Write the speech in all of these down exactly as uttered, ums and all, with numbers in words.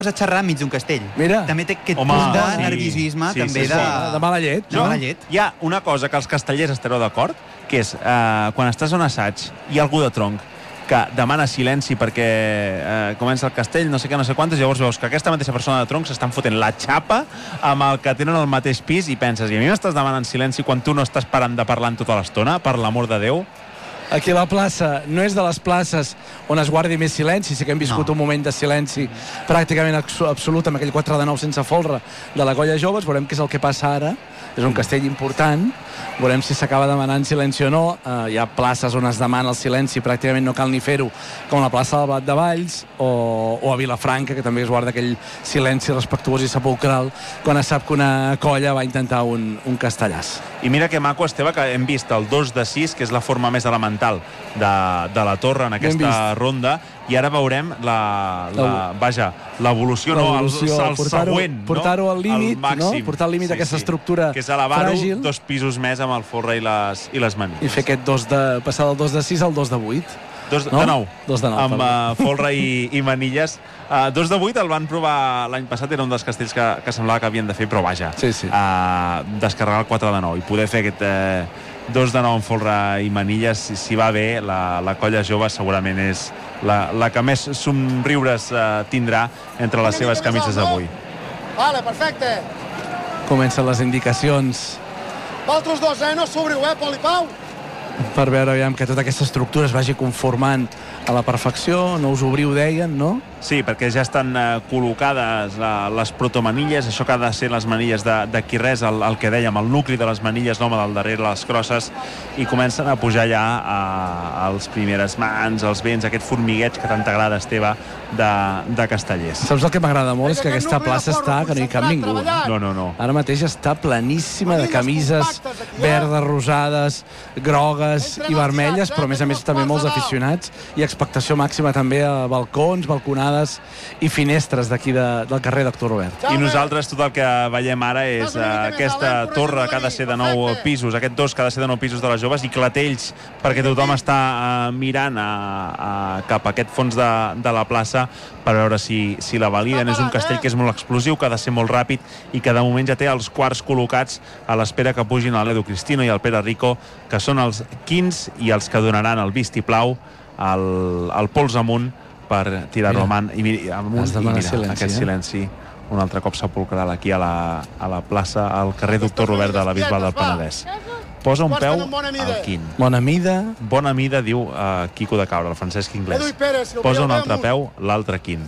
a xerrar enmig d'un castell. Mira. També té aquest Home, punt de sí. nerviosisme, Sí, també sí, de... sí. De mala llet, de no? mala llet. Hi ha una cosa que els castellers estareu d'acord, que és eh, quan estàs a un assaig hi ha algú de tronc que demana silenci perquè eh, comença el castell, no sé què, no sé quantes, llavors veus que aquesta mateixa persona de tronc s'estan fotent la xapa amb el que tenen al mateix pis i penses, i a mi m'estàs demanant silenci quan tu no estàs parant de parlar tota l'estona, per l'amor de Déu? Aquí la plaça no és de les places on es guardi més silenci, sí que hem viscut No. un moment de silenci pràcticament absolut amb aquell quatre de nou sense folre de la Colla Joves, veurem què és el que passa ara. És un castell important, veurem si s'acaba demanant silenci o no. Uh, hi ha places on es demana el silenci, pràcticament no cal ni fer-ho, com la plaça del Blat de Valls o, o a Vilafranca, que també es guarda aquell silenci respectuós i sepulcral quan es sap que una colla va intentar un, un castellàs. I mira que maco, Esteve, que hem vist el dos de sis, que és la forma més elemental de, de la torre en aquesta ronda, i ara veurem la, la, vaja, l'evolució, no, el, el següent, no? Portar-ho al límit, no? Portar al límit sí, aquesta sí. estructura que és elevar-ho fràgil dos pisos més amb el folre i les, i les manilles. i fer aquest dos de, passar del dos de sis al dos de vuit. Dos, no? de nou, dos de nou amb uh, folre i, i manilles. Uh, dos de vuit el van provar l'any passat, era un dels castells que, que semblava que havien de fer, però vaja, sí, sí. Uh, descarregar el quatre de nou i poder fer aquest uh, dos de nou amb folre i manilles, si, si va bé, la, la Colla Jove segurament és la, la que més somriures uh, tindrà entre les seves camises avui. Vale, perfecte. Comencen les indicacions. Vosaltres dos, eh? No s'obriu, eh, Pol i Pau? Per veure, aviam, que tota aquesta estructura es vagi conformant a la perfecció. No us obriu, deien, no? Sí, perquè ja estan uh, col·locades uh, les protomanilles, això que ha de ser les manilles de, de qui res, el, el que dèiem, el nucli de les manilles, l'home del darrere, les crosses, i comencen a pujar ja uh, els primeres mans, els vents, aquest formigueig que tant t'agrada, Esteve, de, de castellers. Saps el que m'agrada molt? És que aquesta plaça està, que no hi cap ningú. No, no, no. Ara mateix està planíssima de camises verdes, rosades, grogues i vermelles, però a més a més també molts aficionats i expectació màxima també a balcons, balconades i finestres d'aquí de, del carrer d'Actor Robert. I nosaltres tot el que veiem ara és uh, aquesta torre que ha de ser de nou pisos, aquest dos que ha de ser de nou pisos de les joves i clatells perquè tothom està uh, mirant a, a, cap a aquest fons de, de la plaça per veure si, si la validen. És un castell que és molt explosiu, que ha de ser molt ràpid i que de moment ja té els quarts col·locats a l'espera que pugin l'Edu Cristino i el Pere Rico, que són els quins i els que donaran el vistiplau al, al pols amunt per tirar-lo amunt i, amunt, i mira, silenci, aquest eh? silenci un altre cop sepulcral aquí a la, a la plaça, al carrer Doctor Robert de la Bisbal del Penedès. Posa un peu al quin. Bona mida. Bona mida, diu uh, Quico de Cabra, el Francesc Inglés. Posa un altre peu, l'altre quin.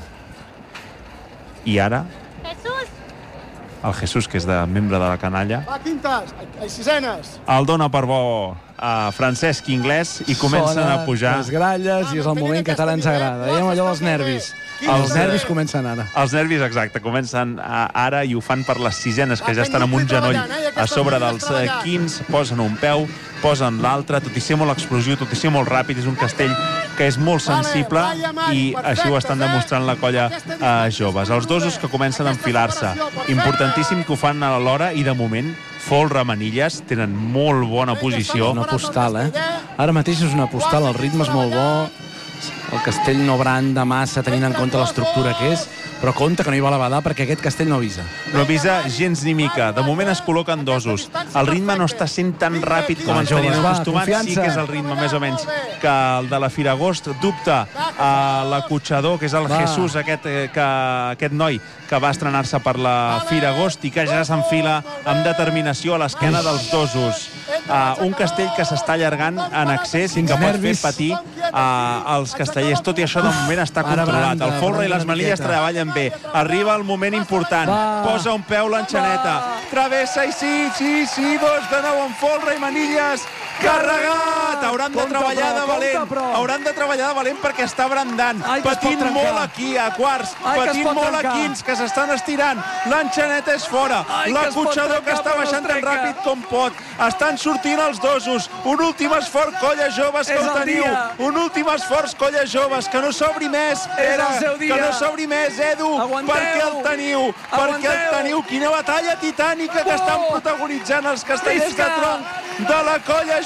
I ara el Jesús, que és de membre de la canalla, Va, quintes, ai, sisenes. el dona per bo a Francesc Inglés i comencen Sona a pujar les gralles i és el moment que tant ens agrada. Dèiem allò dels nervis. Els nervis comencen ara. Els nervis, exacte, comencen a, ara i ho fan per les sisenes, que ja estan amb un genoll a sobre dels eh, quins, posen un peu, posen l'altre, tot i ser molt explosiu, tot i ser molt ràpid, és un castell que és molt sensible i així ho estan demostrant la colla eh, joves. Els dosos que comencen a enfilar-se, importantíssim que ho fan a l'hora i de moment folre, manilles, tenen molt bona posició. Una postal, eh? Ara mateix és una postal, el ritme és molt bo, el castell no branda massa tenint en compte l'estructura que és, però compte que no hi va la badar perquè aquest castell no avisa. No avisa gens ni mica. De moment es col·loquen dosos. El ritme no està sent tan ràpid com ens tenien acostumat. Sí que és el ritme més o menys que el de la Firagost. Dubta a l'acotxador, que és el Jesús, aquest, que, aquest noi que va estrenar-se per la Firagost i que ja s'enfila amb determinació a l'esquena dels dosos. Uh, un castell que s'està allargant en excés i que pot fer patir uh, els castellers. Tot i això, de moment està controlat. El folre i les manilles treballen bé. Arriba el moment important. Posa un peu l'enxaneta. Travessa i sí, sí, sí, dos de nou amb folre i manilles. Carregat! Hauran de treballar de valent. Hauran de treballar de valent perquè està brandant. Patint molt aquí, a quarts. Patint molt a quins, que s'estan estirant. L'enxaneta és fora. L'acotxador que està baixant tan ràpid com pot. Estan sortint els dosos. Un últim esforç, colla joves, que ho teniu. Un últim esforç, colla joves, que no s'obri més. Era, que no s'obri més, Edu, perquè el teniu. Perquè el teniu. Quina batalla titànica que estan protagonitzant els castellers de tronc de la colla jove.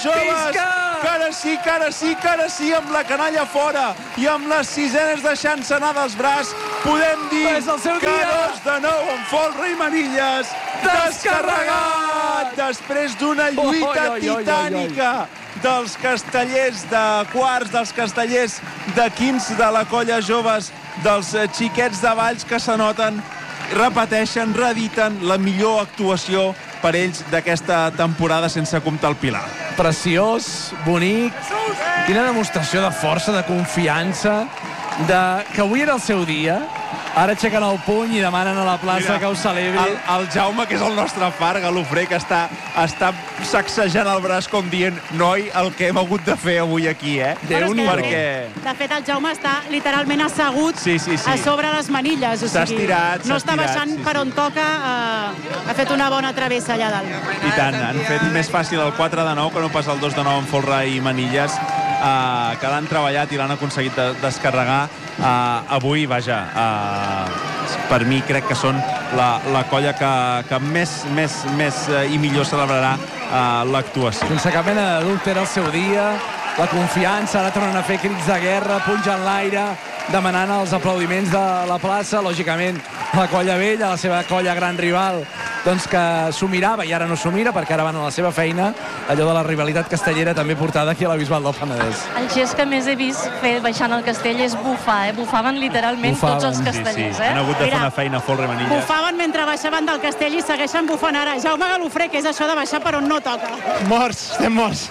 joves, que ara sí, que ara sí, que ara sí, amb la canalla fora i amb les sisenes deixant-se anar dels braç, podem dir que dos de nou en folre i manilles, descarregat després d'una lluita titànica dels castellers de quarts, dels castellers de quints de la colla joves, dels xiquets de Valls que s'anoten, repeteixen, reediten la millor actuació per ells d'aquesta temporada sense comptar el Pilar. Preciós, bonic, quina demostració de força, de confiança, de que avui era el seu dia. Ara aixequen el puny i demanen a la plaça Mira, que ho celebri. El, el Jaume, que és el nostre far, Galofré, que està, està sacsejant el braç com dient noi, el que hem hagut de fer avui aquí, eh? Déu-n'hi-do. Perquè... De fet, el Jaume està literalment assegut sí, sí, sí. a sobre les manilles. O s'ha sigui, estirat, no està estirat, baixant sí, per sí. on toca. Eh, ha fet una bona travessa allà dalt. I tant, han fet més fàcil el quatre de nou que no pas el dos de nou en folre i manilles, eh, que l'han treballat i l'han aconseguit de, descarregar. Uh, avui, vaja, uh, per mi crec que són la, la colla que, que més, més, més uh, i millor celebrarà uh, l'actuació. Sense cap mena de dubte era el seu dia, la confiança, ara tornen a fer crits de guerra, punys en l'aire, demanant els aplaudiments de la plaça, lògicament la colla vella, la seva colla gran rival, doncs que s'ho mirava i ara no s'ho mira perquè ara van a la seva feina, allò de la rivalitat castellera també portada aquí a la Bisbal del Penedès. El gest que més he vist fer baixant el castell és bufar, eh? Bufaven literalment Bufaven. tots els castellers, sí, sí. eh? Han hagut de fer Mira, una feina a folre i manilles. Bufaven mentre baixaven del castell i segueixen bufant ara. Jaume Galofré, que és això de baixar per on no toca. Morts, estem morts.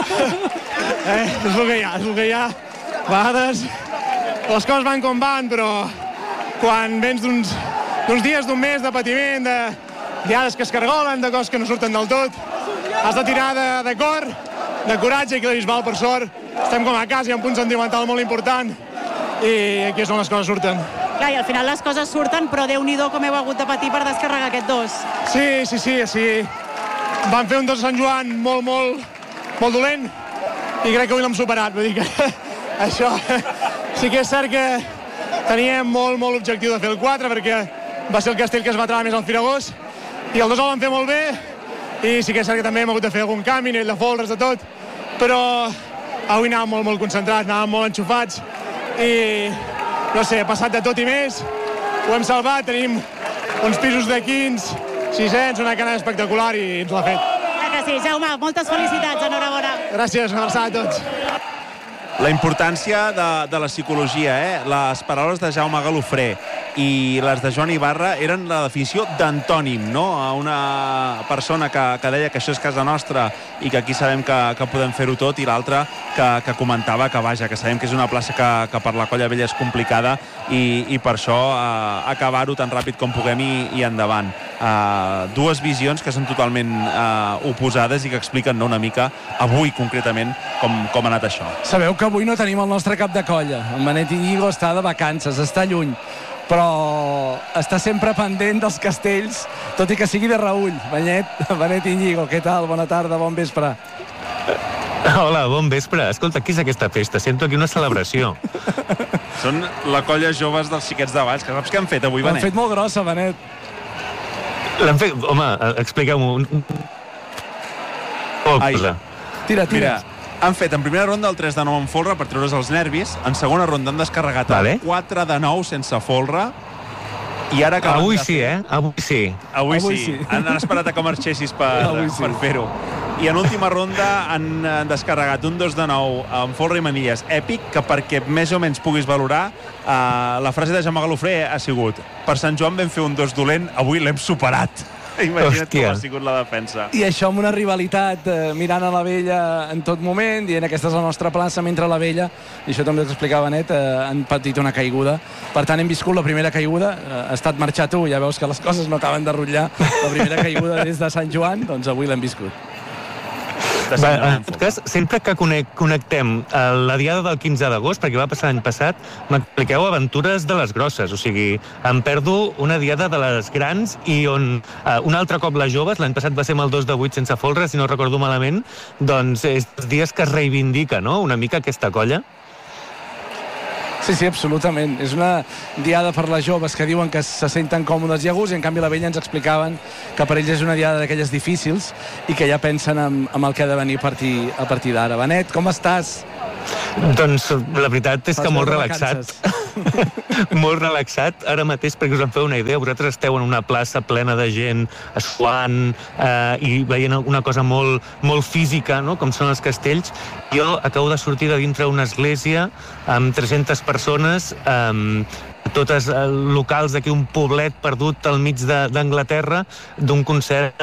eh, és el que hi ha, és el que hi ha. A vegades les coses van com van, però quan vens d'uns dies, d'un mes de patiment, de diades que es cargolen, de coses que no surten del tot, has de tirar de, de cor, de coratge, i que la Bisbal, per sort, estem com a casa, hi ha un punt sentimental molt important, i aquí és on les coses surten. Clar, i al final les coses surten, però Déu-n'hi-do com heu hagut de patir per descarregar aquest dos. Sí, sí, sí, sí. Van fer un dos a Sant Joan molt, molt, molt dolent, i crec que avui l'hem superat, vull dir que això sí que és cert que teníem molt, molt objectiu de fer el quatre, perquè va ser el castell que es va treure més al Firagós, i el dos el van fer molt bé, i sí que és cert que també hem hagut de fer algun canvi, nivell de folres, de tot, però avui anàvem molt, molt concentrats, anàvem molt enxufats, i no sé, passat de tot i més, ho hem salvat, tenim uns pisos de quints, sisens, una cana espectacular, i ens l'ha fet. Ja que sí, Jaume, moltes felicitats, enhorabona. Gràcies, una abraçada a tots. La importància de, de la psicologia, eh? Les paraules de Jaume Galofré i les de Joan Ibarra eren la definició d'antònim, no? A una persona que, que deia que això és casa nostra i que aquí sabem que, que podem fer-ho tot, i l'altra que, que comentava que, vaja, que sabem que és una plaça que, que per la colla vella és complicada, i, i per això eh, acabar-ho tan ràpid com puguem i, i endavant. Uh, dues visions que són totalment uh, oposades i que expliquen, no, una mica avui concretament com, com ha anat això. Sabeu que avui no tenim el nostre cap de colla. En Benet Iñigo està de vacances, està lluny, però està sempre pendent dels castells, tot i que sigui de reüll. Benet, Benet Iñigo, què tal? Bona tarda, bon vespre. Hola, bon vespre. Escolta, què és aquesta festa? Sento aquí una celebració. Són la colla joves dels xiquets de Valls, que saps què han fet avui, Benet? L'han fet molt grossa, Benet. L'han fet... Home, expliqueu-m'ho. Oh, Ai, tira, tira. Mira, han fet en primera ronda el tres de nou en folre per treure's els nervis, en segona ronda han descarregat vale. el quatre de nou sense folre, i ara acaben Avui de... sí, eh? Avui sí. Avui, Avui sí. sí. Han, han esperat a que marxessis per, sí. per fer-ho. I en última ronda han, han descarregat un dos de nou amb folre i manilles èpic, que perquè més o menys puguis valorar, eh, la frase de Jaume Galofré ha sigut: per Sant Joan vam fer un dos dolent, avui l'hem superat. Imagina't Hòstia. com ha sigut la defensa. I això amb una rivalitat, eh, mirant a la vella en tot moment, dient aquesta és la nostra plaça, mentre la vella, i això també t'explicava Net, eh, han patit una caiguda. Per tant, hem viscut la primera caiguda, eh, ha estat marxar tu, ja veus que les coses no acaben de rotllar. La primera caiguda des de Sant Joan, doncs avui l'hem viscut. Va, en tot cas, sempre que connectem la diada del quinze d'agost, perquè va passar l'any passat, m'expliqueu aventures de les grosses, o sigui, em perdo una diada de les grans i on uh, un altre cop les joves, l'any passat va ser amb el dos de vuit sense folre, si no recordo malament, doncs és els dies que es reivindica, no?, una mica aquesta colla. Sí, sí, absolutament. És una diada per les joves que diuen que se senten còmodes i a gust, i en canvi la vella ens explicaven que per ells és una diada d'aquelles difícils i que ja pensen en, en el que ha de venir a partir, a partir d'ara. Benet, com estàs? Doncs la veritat és que molt relaxat. Molt relaxat ara mateix, perquè us en feu una idea. Vosaltres esteu en una plaça plena de gent suant eh, i veient alguna cosa molt, molt física, no? Com són els castells. Jo acabo de sortir de dintre una església amb tres-centes persones, eh, totes locals d'aquí, un poblet perdut al mig d'Anglaterra, d'un concert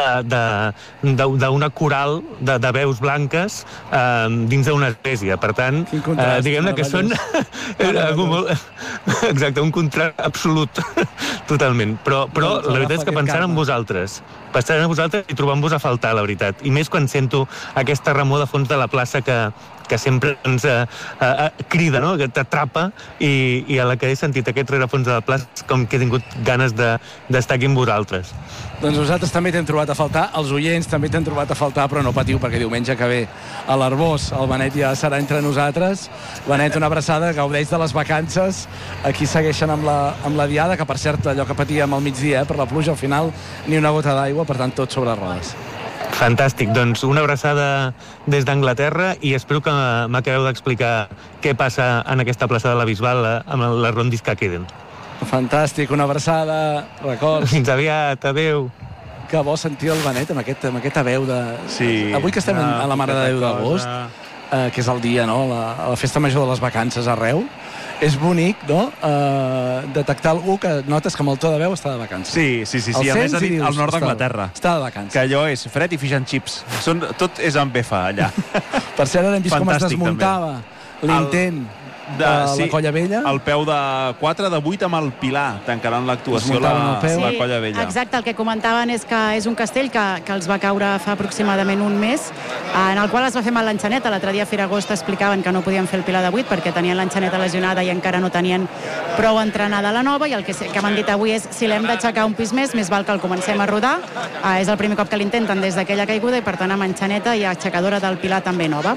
d'una coral de, de veus blanques eh, dins d'una església. Per tant, eh, diguem-ne que són molt, exacte, un contrast absolut, totalment. Però, però la veritat és que pensant en vosaltres, pensant en vosaltres i trobant-vos a faltar, la veritat. I més quan sento aquesta remor de fons de la plaça que, que sempre ens eh, eh, crida, no? Que t'atrapa, i, i a la que he sentit aquest rerefons de la plaça, com que he tingut ganes d'estar de, aquí amb vosaltres. Doncs nosaltres també t'hem trobat a faltar, els oients també t'hem trobat a faltar, però no patiu, perquè diumenge que ve a l'Arbós el Benet ja serà entre nosaltres. Benet, una abraçada, gaudeix de les vacances. Aquí segueixen amb la, amb la diada, que per cert, allò que patíem al migdia, eh, per la pluja, al final ni una gota d'aigua, per tant tot sobre rodes. Fantàstic, doncs una abraçada des d'Anglaterra, i espero que m'acabeu d'explicar què passa en aquesta plaça de la Bisbal amb les rondis que queden. Fantàstic, una abraçada, records. Fins aviat, adeu. Que bo sentir el Benet amb, aquest, amb aquesta veu de... Sí. Avui que estem a la Mare de Déu d'agost, eh, que és el dia, no?, la, la festa major de les vacances arreu, és bonic, no?, uh, detectar algú que notes que amb el to de veu està de vacances. Sí, sí, sí, sí. A més ha dit al nord d'Anglaterra. Està de vacances. Que allò és fred i fish and chips. Són, tot és amb befa, allà. Per cert, ara hem vist com es desmuntava l'intent de la sí, Colla Vella. El peu de quatre de vuit amb el Pilar, tancaran l'actuació la, la Colla Vella. Exacte, el que comentaven és que és un castell que, que els va caure fa aproximadament un mes, en el qual es va fer mal l'enxaneta. L'altre dia a Firagost explicaven que no podien fer el Pilar de vuit perquè tenien l'enxaneta lesionada i encara no tenien prou entrenada la nova, i el que, que m'han dit avui és si l'hem d'aixecar un pis més, més val que el comencem a rodar. Eh, és el primer cop que l'intenten des d'aquella caiguda, i per tant amb enxaneta i aixecadora del Pilar també nova.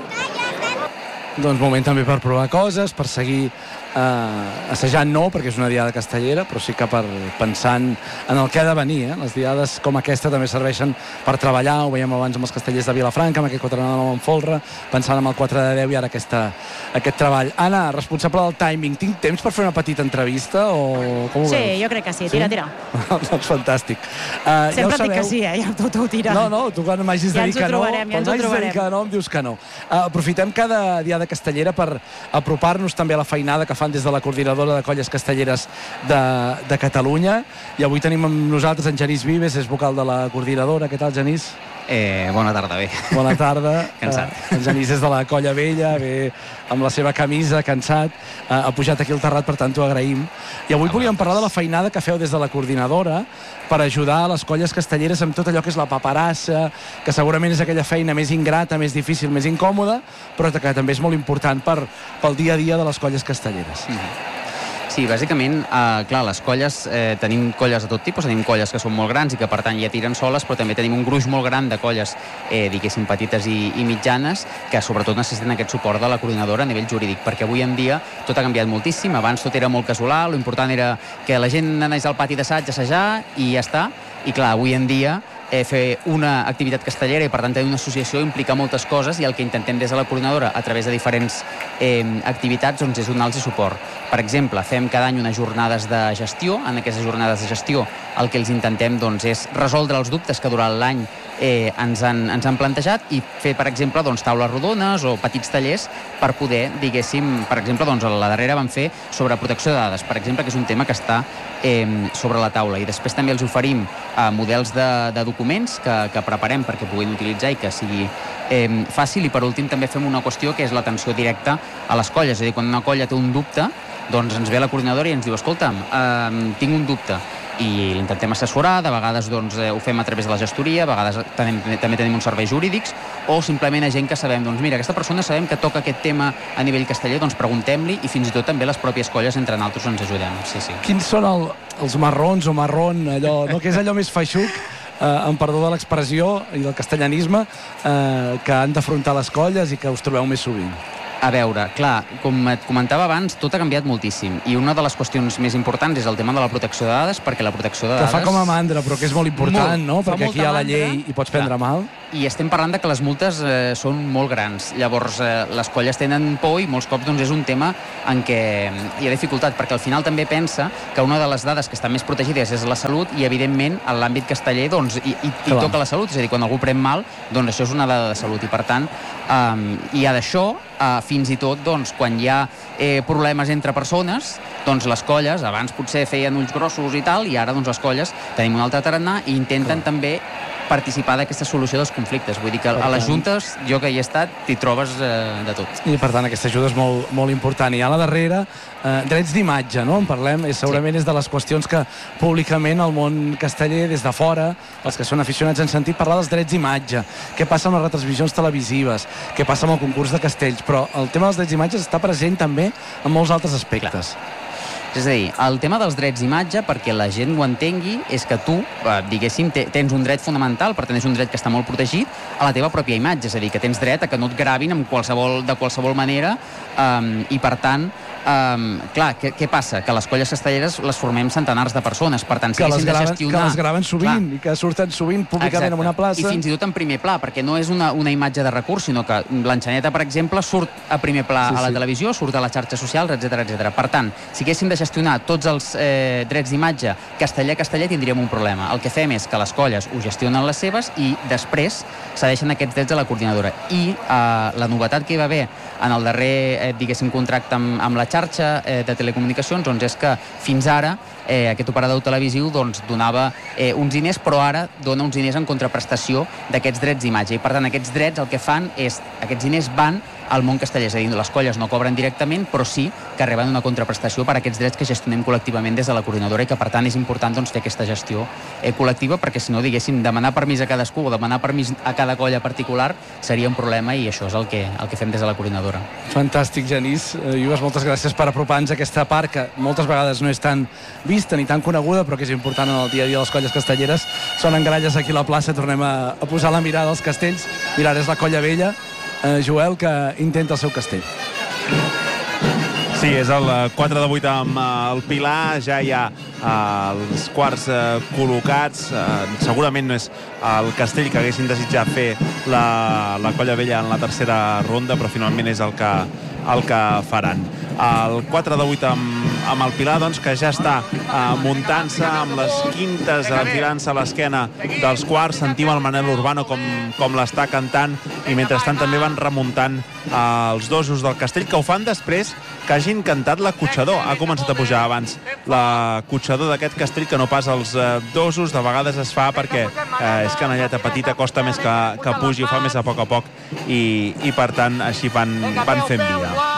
Doncs moment també per provar coses, per seguir eh, assajant, no, perquè és una diada castellera, però sí que per pensant en el que ha de venir. Eh? Les diades com aquesta també serveixen per treballar, ho veiem abans amb els castellers de Vilafranca, amb aquest quatre de nou en folre, pensant en el quatre de deu i ara aquesta, aquest treball. Anna, responsable del timing, tinc temps per fer una petita entrevista o com ho sí, veus? Sí, jo crec que sí, tira, tira. Doncs fantàstic. Uh, Sempre ja dic que sí, eh? Ja tu, tu tira. No, no, tu quan m'hagis de dir que no, trobarem, ja quan m'hagis de dir que no, em dius que no. Uh, aprofitem cada diada castellera per apropar-nos també a la feinada que fan des de la Coordinadora de Colles Castelleres de, de Catalunya, i avui tenim amb nosaltres en Genís Vives, és vocal de la coordinadora. Què tal, Genís? Eh, bona tarda, bé. Bona tarda. Cansat. Uh, en Genís és de la Colla Vella, ve amb la seva camisa, cansat, uh, ha pujat aquí al terrat, per tant t'ho agraïm. I avui volíem parlar de la feinada que feu des de la coordinadora per ajudar a les colles castelleres amb tot allò que és la paperassa, que segurament és aquella feina més ingrata, més difícil, més incòmoda, però que també és molt important per, pel dia a dia de les colles castelleres. Mm-hmm. Sí, bàsicament, eh, clar, les colles, eh, tenim colles de tot tipus, tenim colles que són molt grans i que per tant ja tiren soles, però també tenim un gruix molt gran de colles, eh, diguéssim, petites i, i mitjanes, que sobretot necessiten aquest suport de la coordinadora a nivell jurídic, perquè avui en dia tot ha canviat moltíssim. Abans tot era molt casolà, l'important era que la gent anés al pati d'assaig a assajar i ja està, i clar, avui en dia Eh, fer una activitat castellera i per tant tenir una associació implica moltes coses, i el que intentem des de la coordinadora a través de diferents eh, activitats doncs, és donar-los suport. Per exemple, fem cada any unes jornades de gestió. En aquestes jornades de gestió el que els intentem doncs, és resoldre els dubtes que durant l'any eh, ens, han, ens han plantejat, i fer, per exemple, doncs, taules rodones o petits tallers per poder, diguéssim, per exemple, doncs, a la darrera vam fer sobre protecció de dades, per exemple, que és un tema que està eh, sobre la taula, i després també els oferim eh, models de, de documents que, que preparem perquè puguin utilitzar i que sigui eh, fàcil, i per últim també fem una qüestió que és l'atenció directa a les colles, és a dir, quan una colla té un dubte, doncs ens ve la coordinadora i ens diu, escolta'm, eh, tinc un dubte, i l'intentem assessorar. De vegades doncs, eh, ho fem a través de la gestoria, a vegades també, també tenim uns serveis jurídics, o simplement a gent que sabem, doncs mira, aquesta persona sabem que toca aquest tema a nivell casteller, doncs preguntem-li, i fins i tot també les pròpies colles, entre nosaltres, ens ajudem. Sí, sí. Quins són el, els marrons o marrón, allò, no, que és allò més feixuc, eh, en perdó de l'expressió i del castellanisme, eh, que han d'afrontar les colles i que us trobeu més sovint? A veure, clar, com et comentava abans, tot ha canviat moltíssim i una de les qüestions més importants és el tema de la protecció de dades, perquè la protecció de dades... Que fa com a mandra, però que és molt important, molt, no? Perquè aquí hi ha la llei i pots prendre clar. mal. I estem parlant de que les multes eh, són molt grans. Llavors, eh, les colles tenen por i molts cops doncs, és un tema en què hi ha dificultat, perquè al final també pensa que una de les dades que estan més protegides és la salut i, evidentment, en l'àmbit casteller doncs, i, i, i toca la salut. És a dir, quan algú pren mal, doncs això és una dada de salut i, per tant, eh, hi ha d'això. Uh, fins i tot doncs, quan hi ha eh, problemes entre persones, doncs les colles abans potser feien ulls grossos i tal, i ara doncs, les colles tenim un altre tarannà i intenten Clar. també participar d'aquesta solució dels conflictes. Vull dir que a les juntes, jo que hi he estat, t'hi trobes eh, de tot. I per tant aquesta ajuda és molt, molt important. I a la darrera, eh, drets d'imatge, no? En parlem, és, segurament sí. és de les qüestions que públicament el món casteller, des de fora, els que són aficionats han sentit parlar dels drets d'imatge. Què passa amb les retransmissions televisives? Què passa amb el concurs de castells? Però el tema dels drets d'imatge està present també en molts altres aspectes. Clar. És a dir, el tema dels drets d'imatge, perquè la gent ho entengui, és que tu, diguéssim, tens un dret fonamental, per tant és un dret que està molt protegit a la teva pròpia imatge, és a dir, que tens dret a que no et gravin amb qualsevol, de qualsevol manera, um, i per tant, um, clar, què, què passa? Que les colles castelleres les formem centenars de persones, per tant, si que les haguéssim graven, de gestionar... Que les graven sovint, clar, i que surten sovint públicament exacte. en una plaça... I fins i tot en primer pla, perquè no és una, una imatge de recurs, sinó que l'enxaneta, per exemple, surt a primer pla sí, a la sí. televisió, surt a les xarxes socials, etcètera, etcètera. Per tant, si haguéssim de gestionar tots els eh, drets d'imatge casteller-casteller, tindríem un problema. El que fem és que les colles ho gestionen les seves i després cedeixen aquests drets a la coordinadora. I eh, la novetat que hi va haver en el darrer, eh, diguéssim, contracte amb, amb la xarxa eh, de telecomunicacions, doncs és que fins ara eh, aquest operador televisiu doncs, donava eh, uns diners, però ara dona uns diners en contraprestació d'aquests drets d'imatge. I per tant, aquests drets el que fan és, aquests diners van al món casteller, és a dir, les colles no cobren directament, però sí que reben una contraprestació per aquests drets que gestionem col·lectivament des de la coordinadora i que, per tant, és important doncs, fer aquesta gestió eh, col·lectiva, perquè si no, diguéssim, demanar permís a cadascú o demanar permís a cada colla particular seria un problema i això és el que, el que fem des de la coordinadora. Fantàstic, Genís. Lluís, moltes gràcies per apropar-nos a aquesta part que moltes vegades no és tan vista ni tan coneguda, però que és important en el dia a dia de les colles castelleres. Sonen gralles aquí a la plaça, tornem a, a posar la mirada als castells. Mira, ara és la Colla Vella, eh, Joel, que intenta el seu castell. Sí, és el quatre de vuit amb el Pilar, ja hi ha els quarts eh, col·locats, eh, segurament no és el castell que haguessin desitjat fer la, la Colla Vella en la tercera ronda, però finalment és el que, el que faran. El quatre de vuit amb, amb el Pilar, doncs, que ja està eh, muntant-se amb les quintes, enfilant-se a l'esquena dels quarts. Sentim el Manel Urbano com, com l'està cantant i mentrestant també van remuntant eh, els dosos del castell, que ho fan després que hagin cantat l'acotxador. Ha començat a pujar abans l'acotxador d'aquest castell que no pas els eh, dosos. De vegades es fa perquè eh, és canalleta petita, costa més que, que pugi, ho fa més a poc a poc i, i per tant així van, van fent vida.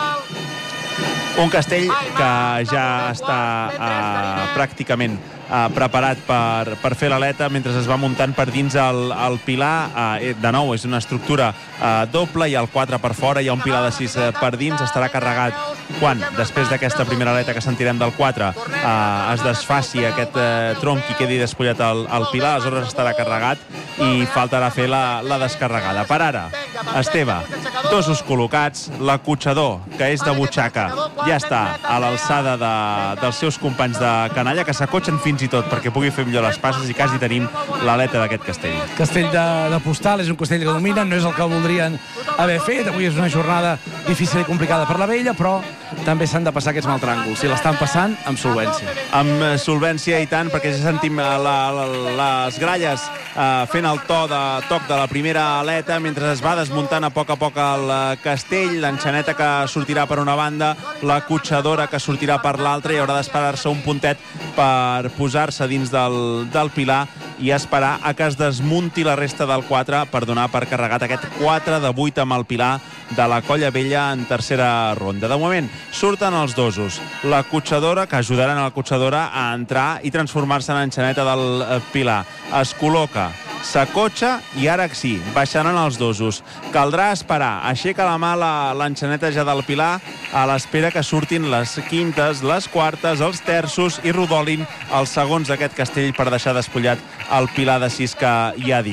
Un castell que ja està eh, pràcticament eh, preparat per, per fer l'aleta mentre es va muntant per dins el, el pilar. Eh, de nou, és una estructura eh, doble, hi ha el quatre per fora, hi ha un pilar de sis eh, per dins, estarà carregat quan, després d'aquesta primera aleta que sentirem del quatre, eh, es desfaci aquest eh, tronc i quedi despullat el, el pilar, aleshores estarà carregat i faltarà fer la, la descarregada. Per ara, Esteve, dosos col·locats, l'acotxador, que és de butxaca, ja està a l'alçada de, dels seus companys de canalla, que s'acotxen fins i tot perquè pugui fer millor les passes i quasi tenim l'aleta d'aquest castell. Castell de, de postal, és un castell que dominen, no és el que voldrien haver fet. Avui és una jornada difícil i complicada per la Vella, però també s'han de passar aquests maltràngols i l'estan passant amb solvència. Amb solvència i tant, perquè ja sentim la, la, les gralles eh, fent el to de toc de la primera aleta mentre es va desmuntant a poc a poc el castell, l'enxaneta que sortirà per una banda, la cotxadora que sortirà per l'altra i haurà d'esperar-se un puntet per posar-se dins del, del pilar i esperar a que es desmunti la resta del quatre per donar per carregat aquest quatre de vuit amb el pilar de la Colla Vella en tercera ronda. De moment surten els dosos. La cotxadora, que ajudaran a la cotxadora a entrar i transformar-se en enxaneta del pilar. Es col·loca, s'acotxa i ara sí, baixaran els dosos. Caldrà esperar. Aixeca la mà l'enxaneta ja del pilar a l'espera que surtin les quintes, les quartes, els terços i rodolin els segons d'aquest castell per deixar despullat el pilar de sis que hi ha dins.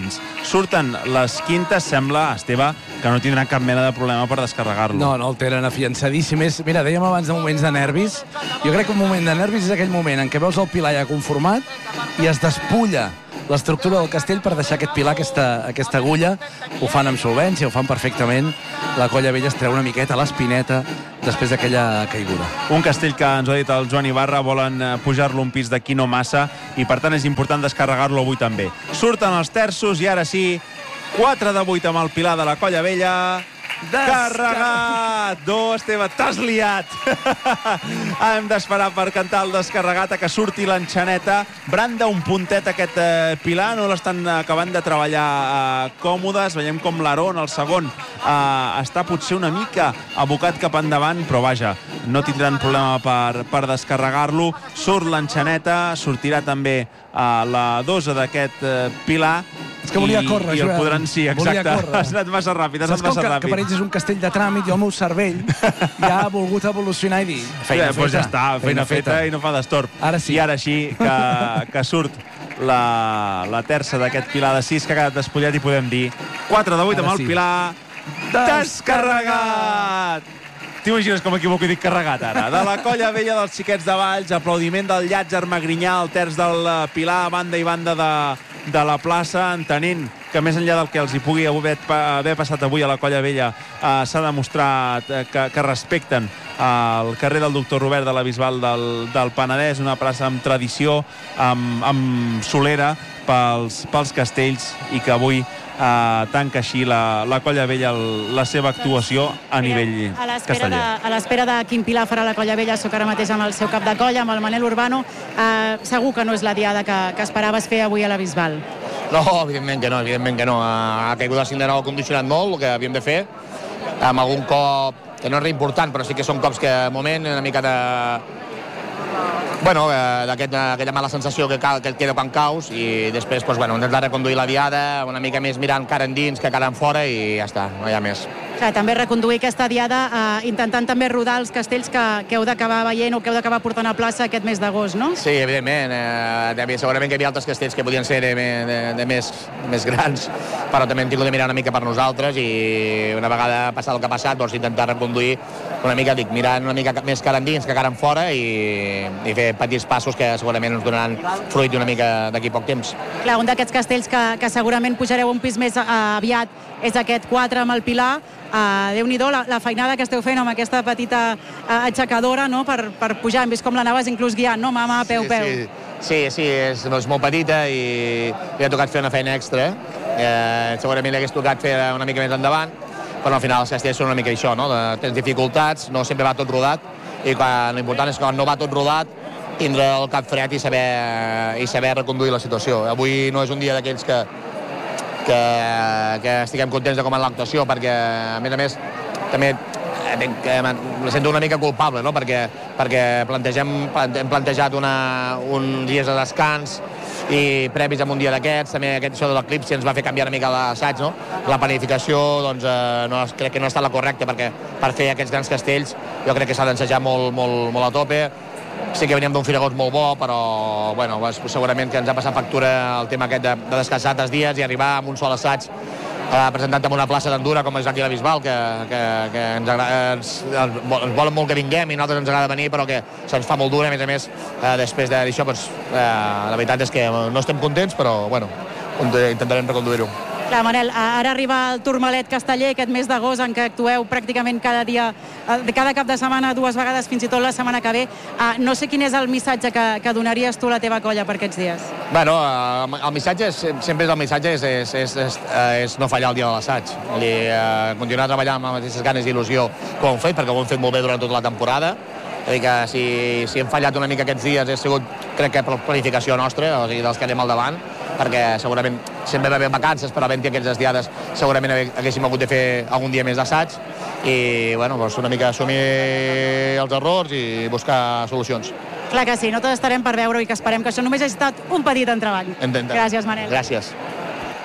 Surten les quintes, sembla, Esteve, que no tindran cap mena de problema per descarregar-lo. No, no el tenen afiançadíssim. És, mira, dèiem abans de moments de nervis. Jo crec que un moment de nervis és aquell moment en què veus el pilar ja conformat i es despulla l'estructura del castell per deixar aquest pilar, aquesta, aquesta agulla. Ho fan amb solvència, ho fan perfectament. La Colla Vella es treu una miqueta l'espineta després d'aquella caiguda. Un castell que ens ho ha dit el Joan Ibarra, volen pujar-lo un pis d'aquí no massa i per tant és important descarregar-lo avui també. Surten els terços i ara sí, quatre de vuit amb el pilar de la Colla Vella. Descarregat! No, Esteve, t'has liat! Hem d'esperar per cantar el descarregat a que surti l'enxaneta. Branda un puntet aquest eh, pilar, no l'estan acabant de treballar eh, còmodes. Veiem com l'Aron, el segon, eh, està potser una mica abocat cap endavant, però vaja, no tindran problema per, per descarregar-lo. Surt l'enxaneta, sortirà també eh, la dosa d'aquest eh, pilar. És que volia córrer, i, i el podran, sí, exacte. Has anat massa ràpid, has anat massa que, ràpid. que per ells és un castell de tràmit, jo el meu cervell ja ha volgut evolucionar i dir feina ja, feta. Pues ja està, feina, feina feta. feta i no fa d'estorb. Ara sí. I ara sí que, que surt la, la terça d'aquest pilar de sis que ha quedat despullat i podem dir quatre de vuit amb el sí. pilar descarregat! T'imagines com m'equivoco i dic carregat ara? De la Colla Vella dels Xiquets de Valls, aplaudiment del Llàtzer Magrinyà, el terç del pilar, banda i banda de, de la plaça, entenent que més enllà del que els hi pugui haver, haver passat avui a la Colla Vella eh, s'ha demostrat eh, que, que respecten el carrer del Doctor Robert de la Bisbal del, del Penedès, una plaça amb tradició, amb, amb solera pels, pels castells i que avui Uh, tanca així la, la Colla Vella el, la seva actuació a nivell casteller. A l'espera de quin pilar farà la Colla Vella, soc ara mateix amb el seu cap de colla, amb el Manel Urbano. Uh, segur que no és la diada que, que esperaves fer avui a la Bisbal. No, evidentment que no, evidentment que no. Ha caigut el cinc de nou, ha condicionat molt el que havíem de fer, amb algun cop que no és important, però sí que són cops que de moment una mica de... Bueno, d'aquella mala sensació que, cal, que et queda quan caus i després doncs, bueno, intentar reconduir la diada una mica més mirant cara endins que cara en fora i ja està, no hi ha més. Clar, també reconduir aquesta diada eh, intentant també rodar els castells que, que heu d'acabar veient o que heu d'acabar portant a plaça aquest mes d'agost, no? Sí, evidentment. Eh, segurament que hi havia altres castells que podien ser de, de, de més, més grans, però també hem tingut de mirar una mica per nosaltres i una vegada passat el que ha passat, doncs intentar reconduir una mica, dic, mirant una mica més cara endins que cara en fora i, i fer petits passos que segurament ens donaran fruit una mica d'aquí poc temps. Clar, un d'aquests castells que, que segurament pujareu un pis més uh, aviat és aquest quatre amb el Pilar. Uh, Déu-n'hi-do la, la feinada que esteu fent amb aquesta petita uh, aixecadora, no?, per, per pujar. Hem vist com l'anaves inclús guiant, no? Mà, mà, peu, sí, peu. Sí, sí, sí és, és molt petita i li ha tocat fer una feina extra. Eh, segurament li hagués tocat fer una mica més endavant, però al final els castells són una mica això, no? De, tens dificultats, no sempre va tot rodat, i quan, l'important és que quan no va tot rodat tindre el cap fred i saber, i saber reconduir la situació. Avui no és un dia d'aquells que, que, que estiguem contents de com és l'actuació, perquè a més a més també me sento una mica culpable, no? perquè, perquè plantegem, hem plantejat una, uns dies de descans i previs amb un dia d'aquests, també aquest això de l'eclipsi ens va fer canviar una mica l'assaig, no? La planificació doncs, eh, no, crec que no ha estat la correcta, perquè per fer aquests grans castells jo crec que s'ha d'ensejar molt, molt, molt a tope. Sí que veníem d'un Firagost molt bo, però bueno, segurament que ens ha passat factura el tema aquest de, de descansar tres dies i arribar amb un sol assaig eh, presentant en una plaça d'Andura com és aquí la Bisbal, que, que, que ens, agrada, ens, ens volen molt que vinguem i a nosaltres ens agrada venir, però que se'ns fa molt dura, a més a més, eh, després d'això, doncs, eh, la veritat és que no estem contents, però bueno, intentarem reconduir-ho. Clar, Manel, ara arriba el Tourmalet Casteller aquest mes d'agost en què actueu pràcticament cada dia, cada cap de setmana, dues vegades, fins i tot la setmana que ve. No sé quin és el missatge que, que donaries tu a la teva colla per aquests dies. Bueno, el missatge, és, sempre és el missatge és, és, és, és, és no fallar el dia de l'assaig. Continuar treballant amb les mateixes ganes i il·lusió com ho hem fet, perquè ho hem fet molt bé durant tota la temporada. És a dir, que si, si hem fallat una mica aquests dies ha sigut, crec que per planificació nostra, o sigui, dels que anem al davant, perquè segurament sempre va haver vacances, però havent-hi aquestes diades segurament haguéssim hagut de fer algun dia més d'assaig i bueno, doncs una mica assumir els errors i buscar solucions. Clar que sí, no tots estarem per veure i que esperem que això només hagi estat un petit entrebanc. Ententem. Gràcies, Manel. Gràcies.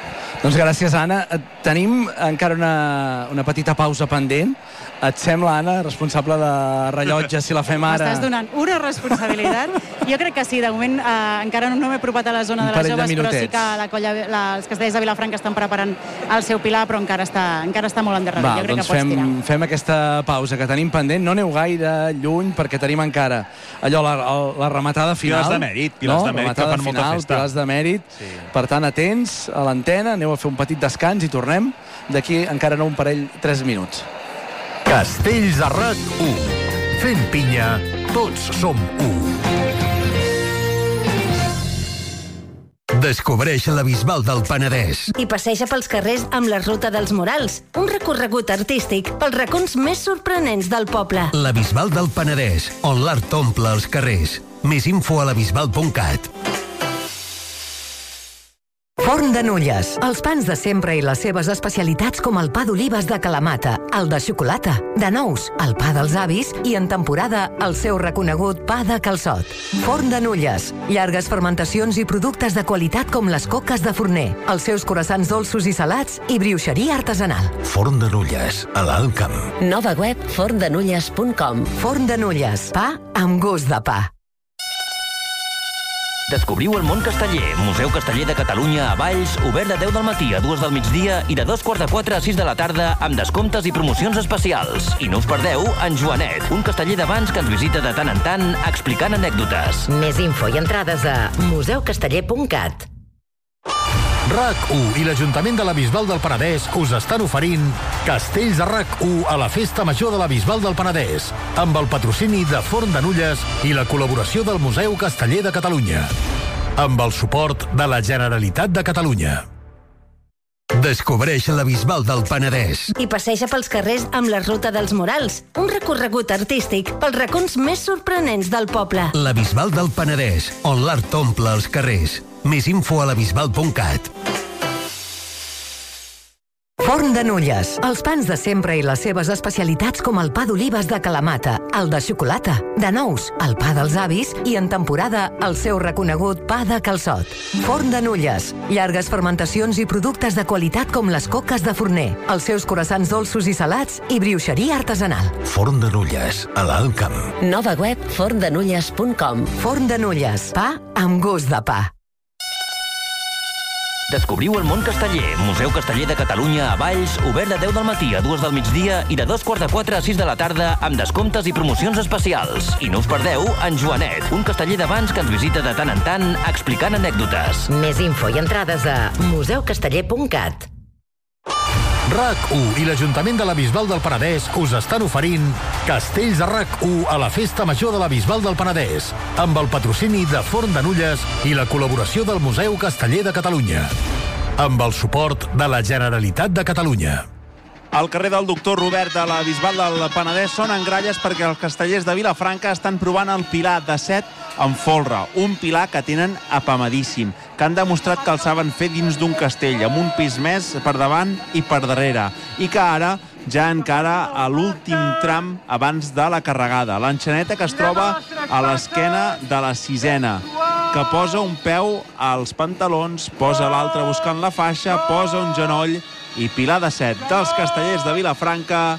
Doncs gràcies, Anna. Tenim encara una, una petita pausa pendent. Et sembla, Anna, responsable de rellotge, si la fem ara? M'estàs donant una responsabilitat. Jo crec que sí, de moment eh, encara no m'he apropat a la zona de les joves, de però sí que la colla, la, els castellers de Vilafranca estan preparant el seu pilar, però encara està, encara està molt endarrerit. Va, jo crec doncs que pots fem, tirar. fem aquesta pausa que tenim pendent. No aneu gaire lluny, perquè tenim encara allò, la, la rematada final. Pilars de mèrit, pilars no? de mèrit que fan molta final, festa. Pilars de mèrit. Sí. Per tant, atents a l'antena, aneu a fer un petit descans i tornem d'aquí encara no un parell, tres minuts. Castells de R A C u. Fent pinya, tots som u. Descobreix la Bisbal del Penedès. I passeja pels carrers amb la Ruta dels Murals, un recorregut artístic pels racons més sorprenents del poble. La Bisbal del Penedès, on l'art omple els carrers. Més info a la bisbal punt cat. Forn de Nulles. Els pans de sempre i les seves especialitats com el pa d'olives de Kalamata, el de xocolata, de nous, el pa dels avis i en temporada el seu reconegut pa de calçot. Forn de Nulles. Llargues fermentacions i productes de qualitat com les coques de forner, els seus croissants dolços i salats i brioixeria artesanal. Forn de Nulles, a l'Alt Camp. Nova web forn de nulles punt com. Forn de Nulles. Pa amb gust de pa. Descobriu el món casteller. Museu Casteller de Catalunya a Valls, obert de deu del matí a dues del migdia i de dos quarts de quatre a sis de la tarda amb descomptes i promocions especials. I no us perdeu en Joanet, un casteller d'abans que ens visita de tant en tant explicant anècdotes. Més info i entrades a museu casteller punt cat. R A C u i l'Ajuntament de la Bisbal del Penedès us estan oferint Castells de R A C u a la Festa Major de la Bisbal del Penedès, amb el patrocini de Forn de Nulles i la col·laboració del Museu Casteller de Catalunya, amb el suport de la Generalitat de Catalunya. Descobreix la Bisbal del Penedès. I passeja pels carrers amb la Ruta dels Murals, un recorregut artístic pels racons més sorprenents del poble. La Bisbal del Penedès, on l'art omple els carrers. Més info a la bisbal punt cat. Forn de Nulles. Els pans de sempre i les seves especialitats com el pa d'olives de Kalamata, el de xocolata, de nous, el pa dels avis i en temporada el seu reconegut pa de calçot. Forn de Nulles. Llargues fermentacions i productes de qualitat com les coques de forner, els seus croissants dolços i salats i brioixeria artesanal. Forn de Nulles, a l'Alt Camp. Nova web forn de nulles punt com. Forn de Nulles. Pa amb gust de pa. Descobriu el món casteller. Museu Casteller de Catalunya a Valls, obert de deu del matí a dues del migdia i de dos quarts de quatre a sis de la tarda amb descomptes i promocions especials. I no us perdeu en Joanet, un casteller d'abans que ens visita de tant en tant explicant anècdotes. Més info i entrades a museu casteller punt cat. R A C u i l'Ajuntament de la Bisbal del Penedès us estan oferint Castells de R A C u a la Festa Major de la Bisbal del Penedès, amb el patrocini de Forn de Nulles i la col·laboració del Museu Casteller de Catalunya, amb el suport de la Generalitat de Catalunya. Al carrer del Doctor Robert de la Bisbal del Penedès sonen gralles perquè els castellers de Vilafranca estan provant el pilar de set amb folre, un pilar que tenen apamadíssim, que han demostrat que el saben fer dins d'un castell, amb un pis més per davant i per darrere, i que ara ja encara a l'últim tram abans de la carregada. L'enxaneta que es troba a l'esquena de la sisena, que posa un peu als pantalons, posa l'altre buscant la faixa, posa un genoll i pilar de set dels castellers de Vilafranca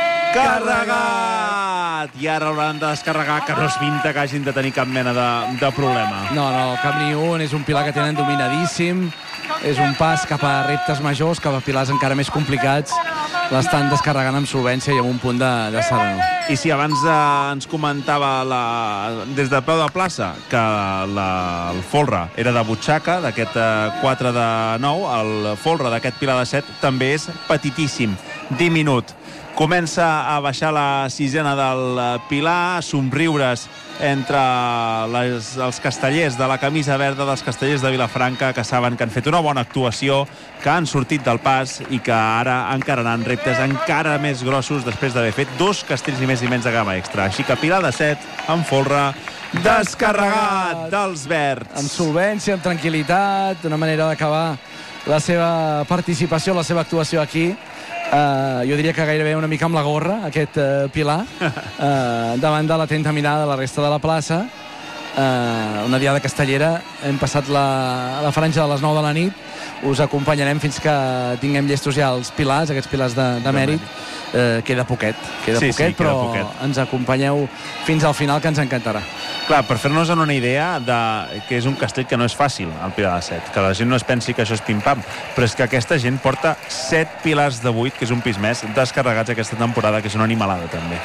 carregat! I ara hauran de descarregar, que no es pinta que hagin de tenir cap mena de, de problema. No, no, cap ni un. És un pilar que tenen dominadíssim. És un pas cap a reptes majors, cap a pilars encara més complicats. L'estan descarregant amb solvència i amb un punt de, de serenor. I si abans eh, ens comentava la, des de peu de plaça que la, el folre era de butxaca, d'aquest eh, quatre de nou, el folre d'aquest pilar de set també és petitíssim, diminut. Comença a baixar la sisena del pilar, somriures entre les, els castellers de la camisa verda dels castellers de Vilafranca, que saben que han fet una bona actuació, que han sortit del pas i que ara encararan reptes encara més grossos després d'haver fet dos castells i més i menys de gamma extra. Així que pilar de set amb folre descarregat dels verds. Amb solvència, amb tranquil·litat, una manera d'acabar la seva participació, la seva actuació aquí. Uh, jo diria que gairebé una mica amb la gorra, aquest uh, pilar, uh, davant de l'atenta mirada de la resta de la plaça, eh, una diada castellera. Hem passat la, la franja de les nou de la nit, us acompanyarem fins que tinguem llestos ja els pilars, aquests pilars de, de mèrit. Eh, queda poquet, queda sí, poquet, sí, però queda poquet. Ens acompanyeu fins al final, que ens encantarà. Clar, per fer-nos una idea de que és un castell que no és fàcil, el Pilar de set, que la gent no es pensi que això és pim-pam, però és que aquesta gent porta set pilars de vuit, que és un pis més, descarregats aquesta temporada, que és una animalada també.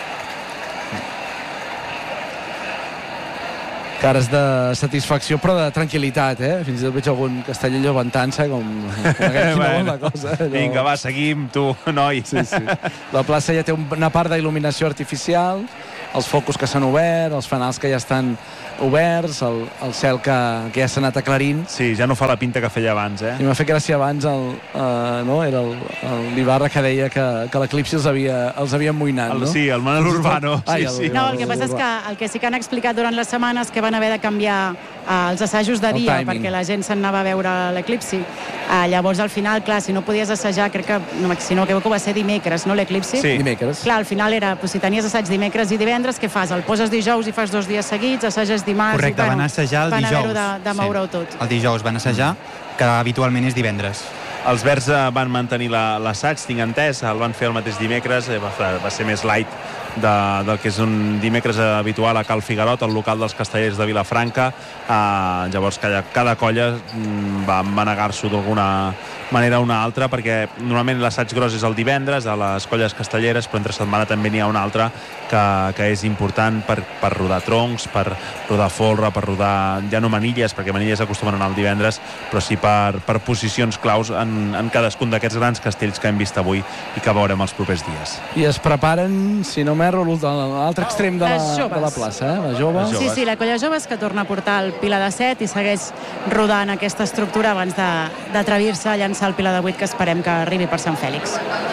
Cares de satisfacció, però de tranquil·litat, eh? Fins i tot veig algun casteller llevantant-se, com, com aquell qui no vol la cosa. Allò... Vinga, va, seguim, tu, noi. Sí, sí. La plaça ja té una part d'il·luminació artificial, els focus que s'han obert, els fanals que ja estan oberts, el, el cel que, que ja s'ha anat aclarint. Sí, ja no fa la pinta que feia abans, eh? I m'ha fet gràcia abans, el, uh, no? Era l'Ibarra que deia que, que l'eclipsi els havia, els havia amoïnat, el, no? Sí, el Manel Urbano. Ai, sí, sí. No, el que passa és que el que sí que han explicat durant les setmanes que van haver de canviar uh, els assajos de dia perquè la gent se'n anava a veure l'eclipsi. Uh, llavors, al final, clar, si no podies assajar, crec que, no, si no, crec que va ser dimecres, no, l'eclipsi? Sí, dimecres. Clar, al final era, pues, si tenies assaig dimecres i divendres, què fas? El poses dijous i fas dos dies seguits, assages dimarts... Correcte, i, bueno, van assajar el van dijous. Van haver-ho de, de moure-ho sí. tot. El dijous van assajar, que habitualment és divendres. Els Verds van mantenir l'assaig, tinc entès, el van fer el mateix dimecres, va, va ser més light de, del que és un dimecres habitual a Cal Figuerot, el local dels castellers de Vilafranca. Uh, llavors cada, cada colla va manegar-s'ho d'alguna manera o una altra, perquè normalment l'assaig gros és el divendres a les colles castelleres, però entre setmana també n'hi ha una altra que, que és important per, per rodar troncs, per rodar folre, per rodar ja no manilles, perquè manilles acostumen a anar el divendres, però sí per, per posicions claus en, en cadascun d'aquests grans castells que hem vist avui i que veurem els propers dies. I es preparen, si no m'erro, a l'altre extrem de la, de la plaça, eh? Les joves. Sí, sí, la colla joves que torna a portar el Pilar de set i segueix rodant aquesta estructura abans d'atrevir-se a llançar el Pilar de vuit, que esperem que arribi per Sant Fèlix.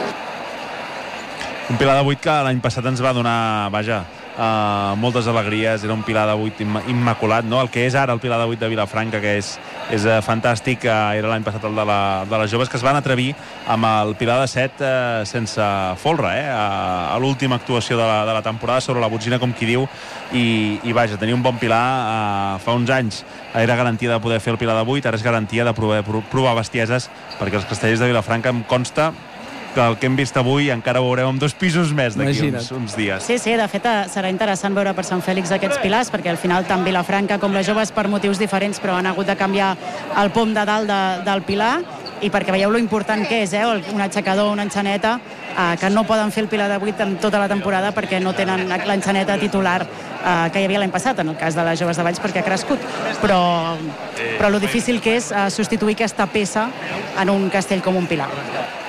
Un Pilar de vuit que l'any passat ens va donar, vaja, uh, moltes alegries, era un Pilar de vuit immaculat, no? El que és ara el Pilar de vuit de Vilafranca, que és, és uh, fantàstic, uh, era l'any passat el de, la, de les joves, que es van atrevir amb el Pilar de set uh, sense folre, eh? a, a l'última actuació de la, de la temporada sobre la botzina, com qui diu, i, i vaja, tenir un bon Pilar uh, fa uns anys era garantia de poder fer el Pilar de vuit, ara és garantia de provar, provar bestieses, perquè els castellers de Vilafranca em consta que el que hem vist avui encara ho veurem amb dos pisos més d'aquí uns, uns dies. Sí, sí, de fet serà interessant veure per Sant Fèlix aquests pilars, perquè al final tant Vilafranca com les joves per motius diferents, però han hagut de canviar el pom de dalt de, del pilar, i perquè veieu lo important que és, eh? Un aixecador, una enxaneta, eh, que no poden fer el Pilar de vuit en tota la temporada perquè no tenen l'enxaneta titular eh, que hi havia l'any passat, en el cas de les joves de Valls, perquè ha crescut. Però, però lo difícil que és eh, substituir aquesta peça en un castell com un Pilar.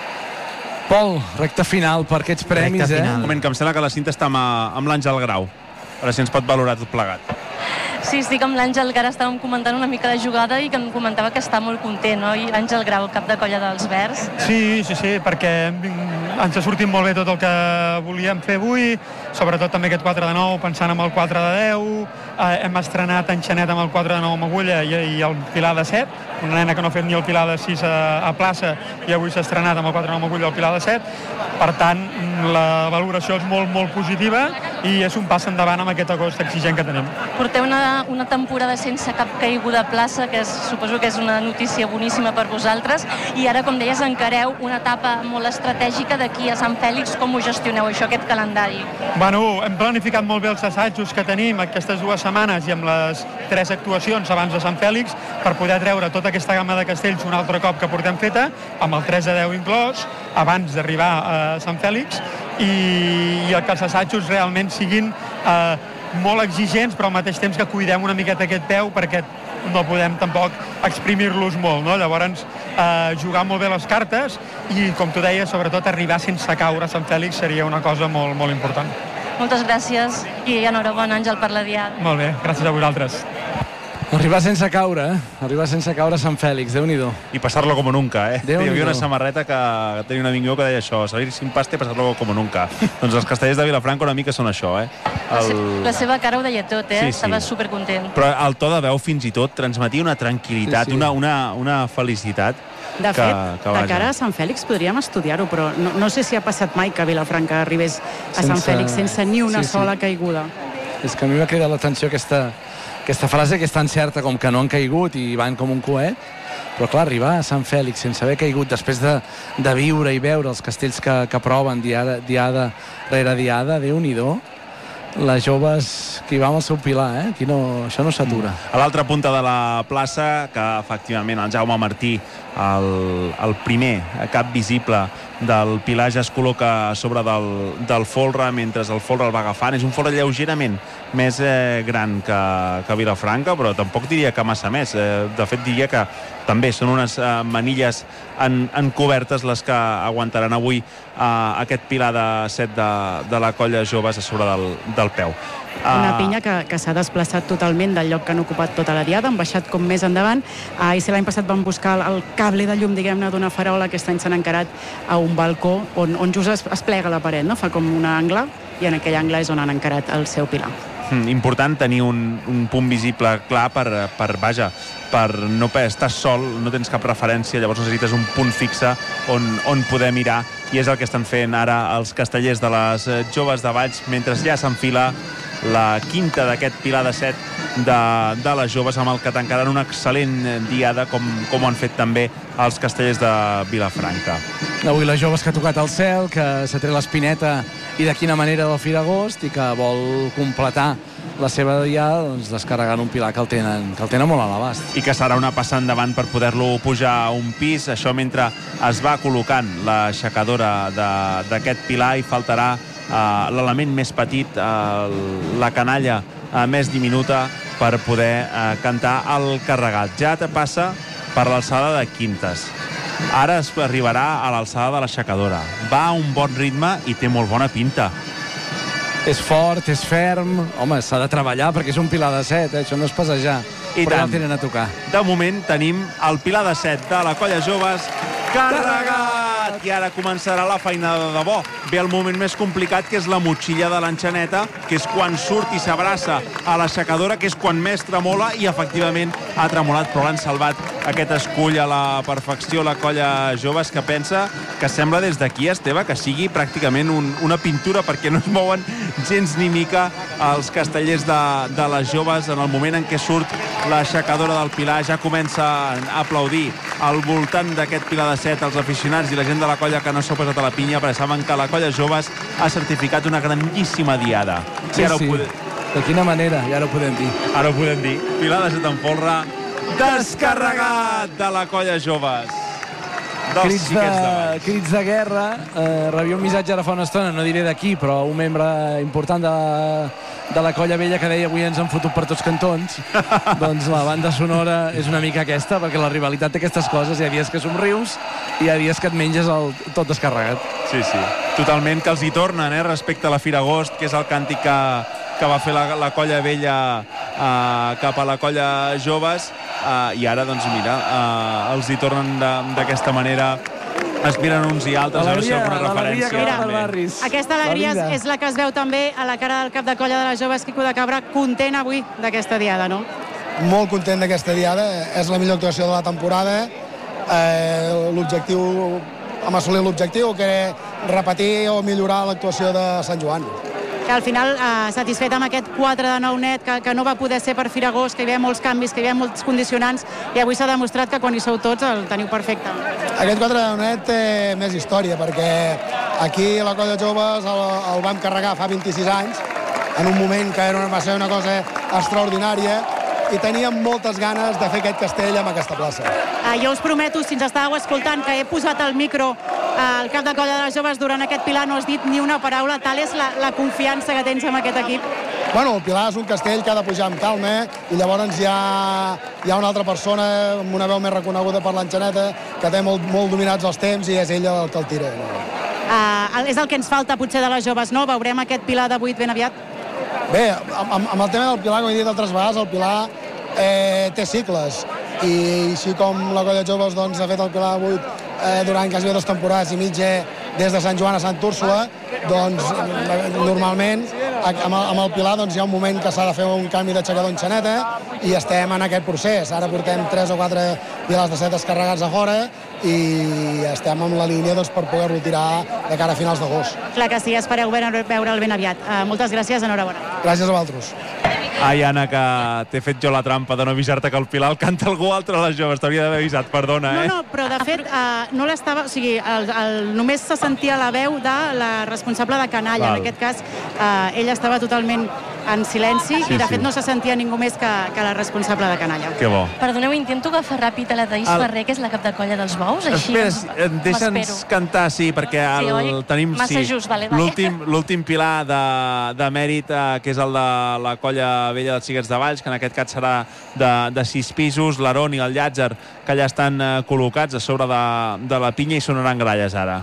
Pol, recta final per aquests premis, eh? Un moment, que em sembla que la Cinta està amb, amb l'Àngel Grau. A veure si ens pot valorar tot plegat. Sí, estic amb l'Àngel, que ara estàvem comentant una mica de jugada i que em comentava que està molt content, no? I Àngel Grau, cap de colla dels Verds. Sí, sí, sí, perquè ens ha sortit molt bé tot el que volíem fer avui, sobretot també aquest quatre de nou, pensant en el quatre de deu, eh, hem estrenat enxanet amb el quatre de nou amb agulla i, i el Pilar de set, una nena que no ha fet ni el Pilar de sis a, a plaça i avui s'ha estrenat amb el quatre de nou amb agulla el Pilar de set, per tant la valoració és molt, molt positiva i és un pas endavant amb aquest agost exigent que tenim. Porteu una, una temporada sense cap caiguda a plaça, que és, suposo que és una notícia boníssima per vosaltres, i ara, com deies, encareu una etapa molt estratègica d'aquí a Sant Fèlix. Com ho gestioneu, això, aquest calendari? Bueno, hem planificat molt bé els assajos que tenim aquestes dues setmanes i amb les tres actuacions abans de Sant Fèlix per poder treure tota aquesta gamma de castells un altre cop que portem feta, amb el tres de deu inclòs, abans d'arribar a Sant Fèlix, i, i que els assajos realment siguin eh, molt exigents, però al mateix temps que cuidem una miqueta aquest peu, perquè no podem tampoc exprimir-los molt, no? Llavors, eh, jugar molt bé les cartes i, com tu deies, sobretot arribar sense caure a Sant Fèlix seria una cosa molt, molt important. Moltes gràcies i enhorabona, Àngel, per la diada. Molt bé, gràcies a vosaltres. Arribar sense caure, eh? Arribar sense caure a Sant Fèlix, Déu-n'hi-do. I passar-lo com nunca, eh? Hi havia una Déu-n'hi-do. samarreta que tenia un amic meu que deia això, salir sin pasta i passar-lo com nunca. Doncs els castellers de Vilafranca una mica són això, eh? El... La seva cara ho deia tot, eh? Sí, sí. Estava supercontent. Però el to de veu fins i tot transmetia una tranquil·litat, Sí, sí. Una, una, una felicitat. De que, fet, que de cara a Sant Fèlix podríem estudiar-ho, però no, no sé si ha passat mai que Vilafranca arribés a Sant Sense- Fèlix sense ni una sí, sí. sola caiguda. És que a mi m'ha cridat l'atenció aquesta, aquesta frase que és tan certa com que no han caigut i van com un coet, però clar, arribar a Sant Fèlix sense haver caigut, després de, de viure i veure els castells que, que proven diada, diada rere diada, Déu-n'hi-do, les joves que hi va amb el seu pilar, eh? Aquí no, això no s'atura. A l'altra punta de la plaça, que efectivament el Jaume Martí, el, el primer cap visible del Pilar, ja es col·loca a sobre del, del folre, mentre el folre el va agafant. És un folre lleugerament més eh, gran que, que Vilafranca, però tampoc diria que massa més. Eh, de fet, diria que també són unes eh, manilles en, encobertes les que aguantaran avui eh, aquest Pilar de set de, de la colla joves a sobre del, del peu. Una pinya que, que s'ha desplaçat totalment del lloc que han ocupat tota la diada, han baixat com més endavant. Ah, I si l'any passat van buscar el, el cable de llum, diguem-ne, d'una farola, aquest any s'han encarat a un balcó on, on just es, es plega la paret, no? Fa com un angle, i en aquell angle és on han encarat el seu pilar. Mm, important tenir un, un punt visible clar per, per, vaja, per no estar sol, no tens cap referència, llavors necessites un punt fixe on, on poder mirar, i és el que estan fent ara els castellers de les joves de Valls, mentre ja s'enfila la quinta d'aquest Pilar de set de, de les joves, amb el que tancaran una excel·lent diada, com, com ho han fet també els castellers de Vilafranca. Avui les joves que ha tocat el cel, que s'ha tret l'espineta i de quina manera del Fira Agost, i que vol completar la seva diada, doncs, descarregant un pilar que el tenen, que el tenen molt a l'abast. I que serà una passa endavant per poder-lo pujar a un pis, això mentre es va col·locant l'aixecadora d'aquest pilar, i faltarà Uh, l'element més petit, uh, la canalla uh, més diminuta, per poder uh, cantar el carregat. Ja te passa per l'alçada de quintes. Ara es arribarà a l'alçada de l'aixecadora. Va a un bon ritme i té molt bona pinta. És fort, és ferm. Home, s'ha de treballar perquè és un pilar de set, eh? Això no és passejar. I però tant. ja el tenen a tocar. De moment tenim el Pilar de set de la colla joves carregat! I ara començarà la feinada de debò. Ve el moment més complicat, que és la motxilla de l'enxaneta, que és quan surt i s'abraça a l'aixecadora, que és quan més tremola, i efectivament ha tremolat, però l'han salvat aquest escull a la perfecció la colla joves, que pensa que sembla des d'aquí, Esteve, que sigui pràcticament un, una pintura, perquè no es mouen gens ni mica els castellers de, de les joves. En el moment en què surt l'aixecadora del Pilar, ja comença a aplaudir al voltant d'aquest Pilar de set els aficionats i la gent de la colla que no s'ha posat a la pinya, perquè saben que la colla joves ha certificat una grandíssima diada. Sí, ara sí. Podem... De quina manera? I ara ho podem dir. Ara ho podem dir. Pilar de set en folre, descarregat de la colla joves. Crits de, de crits de guerra. Eh, rebia un missatge ara fa una estona, no diré d'aquí, però un membre important de la, de la colla vella que deia avui ens han fotut per tots cantons. Doncs la banda sonora és una mica aquesta, perquè la rivalitat té aquestes coses. Hi ha dies que somrius i hi ha dies que et menges el, tot descarregat. Sí, sí. Totalment, que els hi tornen, eh, respecte a la Fira Agost, que és el càntic que, que va fer la, la colla vella eh, cap a la colla joves. Uh, i ara, doncs mira, uh, els hi tornen d'aquesta manera, es miren uns i altres, a veure si hi ha alguna referència. Aquesta alegria és, és la que es veu també a la cara del cap de colla de les joves, Quico de Cabra, content avui d'aquesta diada, no? Molt content d'aquesta diada, és la millor actuació de la temporada. Eh, l'objectiu, hem assolit l'objectiu, que era repetir o millorar l'actuació de Sant Joan. Que al final, eh, satisfet amb aquest quatre de nou net, que, que no va poder ser per Fira Agost, que hi havia molts canvis, que hi havia molts condicionants, i avui s'ha demostrat que quan hi sou tots el teniu perfecte. Aquest quatre de nou net té més història, perquè aquí a la colla joves el, el vam carregar fa vint-i-sis anys, en un moment que era una, va ser una cosa extraordinària, i teníem moltes ganes de fer aquest castell amb aquesta plaça. Uh, jo us prometo, si ens estàveu escoltant, que he posat el micro al cap de colla de les joves durant aquest Pilar, no has dit ni una paraula, tal és la, la confiança que tens en aquest equip. Bueno, el Pilar és un castell que ha de pujar amb calma, i llavors hi ha, hi ha una altra persona amb una veu més reconeguda per l'enxaneta, que té molt, molt dominats els temps, i és ella el que el tira. Uh, és el que ens falta, potser, de les joves, no? Veurem aquest Pilar de vuit ben aviat? Bé, amb, amb el tema del Pilar, com he dit altres vegades, el Pilar eh, té cicles, i així com la colla joves doncs, ha fet el Pilar de vuit eh, durant quasi dues temporades i mitja des de Sant Joan a Sant Úrsula, doncs normalment amb el, amb el Pilar doncs, hi ha un moment que s'ha de fer un canvi d'aixecador en xaneta, i estem en aquest procés. Ara portem tres o quatre pilars de set descarregats a fora i estem amb la línia doncs, per poder-lo tirar de cara a finals d'agost. Clar que sí, espereu veure'l ben aviat. Uh, moltes gràcies, enhorabona. Gràcies a vosaltres. Ai, Anna, que t'he fet jo la trampa de no avisar-te que el Pilar el canta algú altre a les joves. T'hauria d'haver avisat, perdona, eh? No, no, però de fet uh, no l'estava... O sigui, el, el, només se sentia la veu de la responsable de canalla. Val. En aquest cas, uh, ella estava totalment en silenci sí, i de fet sí. no se sentia ningú més que, que la responsable de canalla. Que bo. Perdoneu, intento agafar ràpid a la Taís el... Ferrer, que és la cap de colla dels bous. Així Espera, deixa'ns cantar, sí, perquè el, sí, tenim massa sí, just, vale, vale. l'últim pilar de, de mèrit, eh, que és el de la colla vella dels Ciguets de Valls, que en aquest cas serà de, de sis pisos, l'Aron i el Llàtzer, que allà estan eh, col·locats a sobre de, de la pinya i sonaran gralles ara.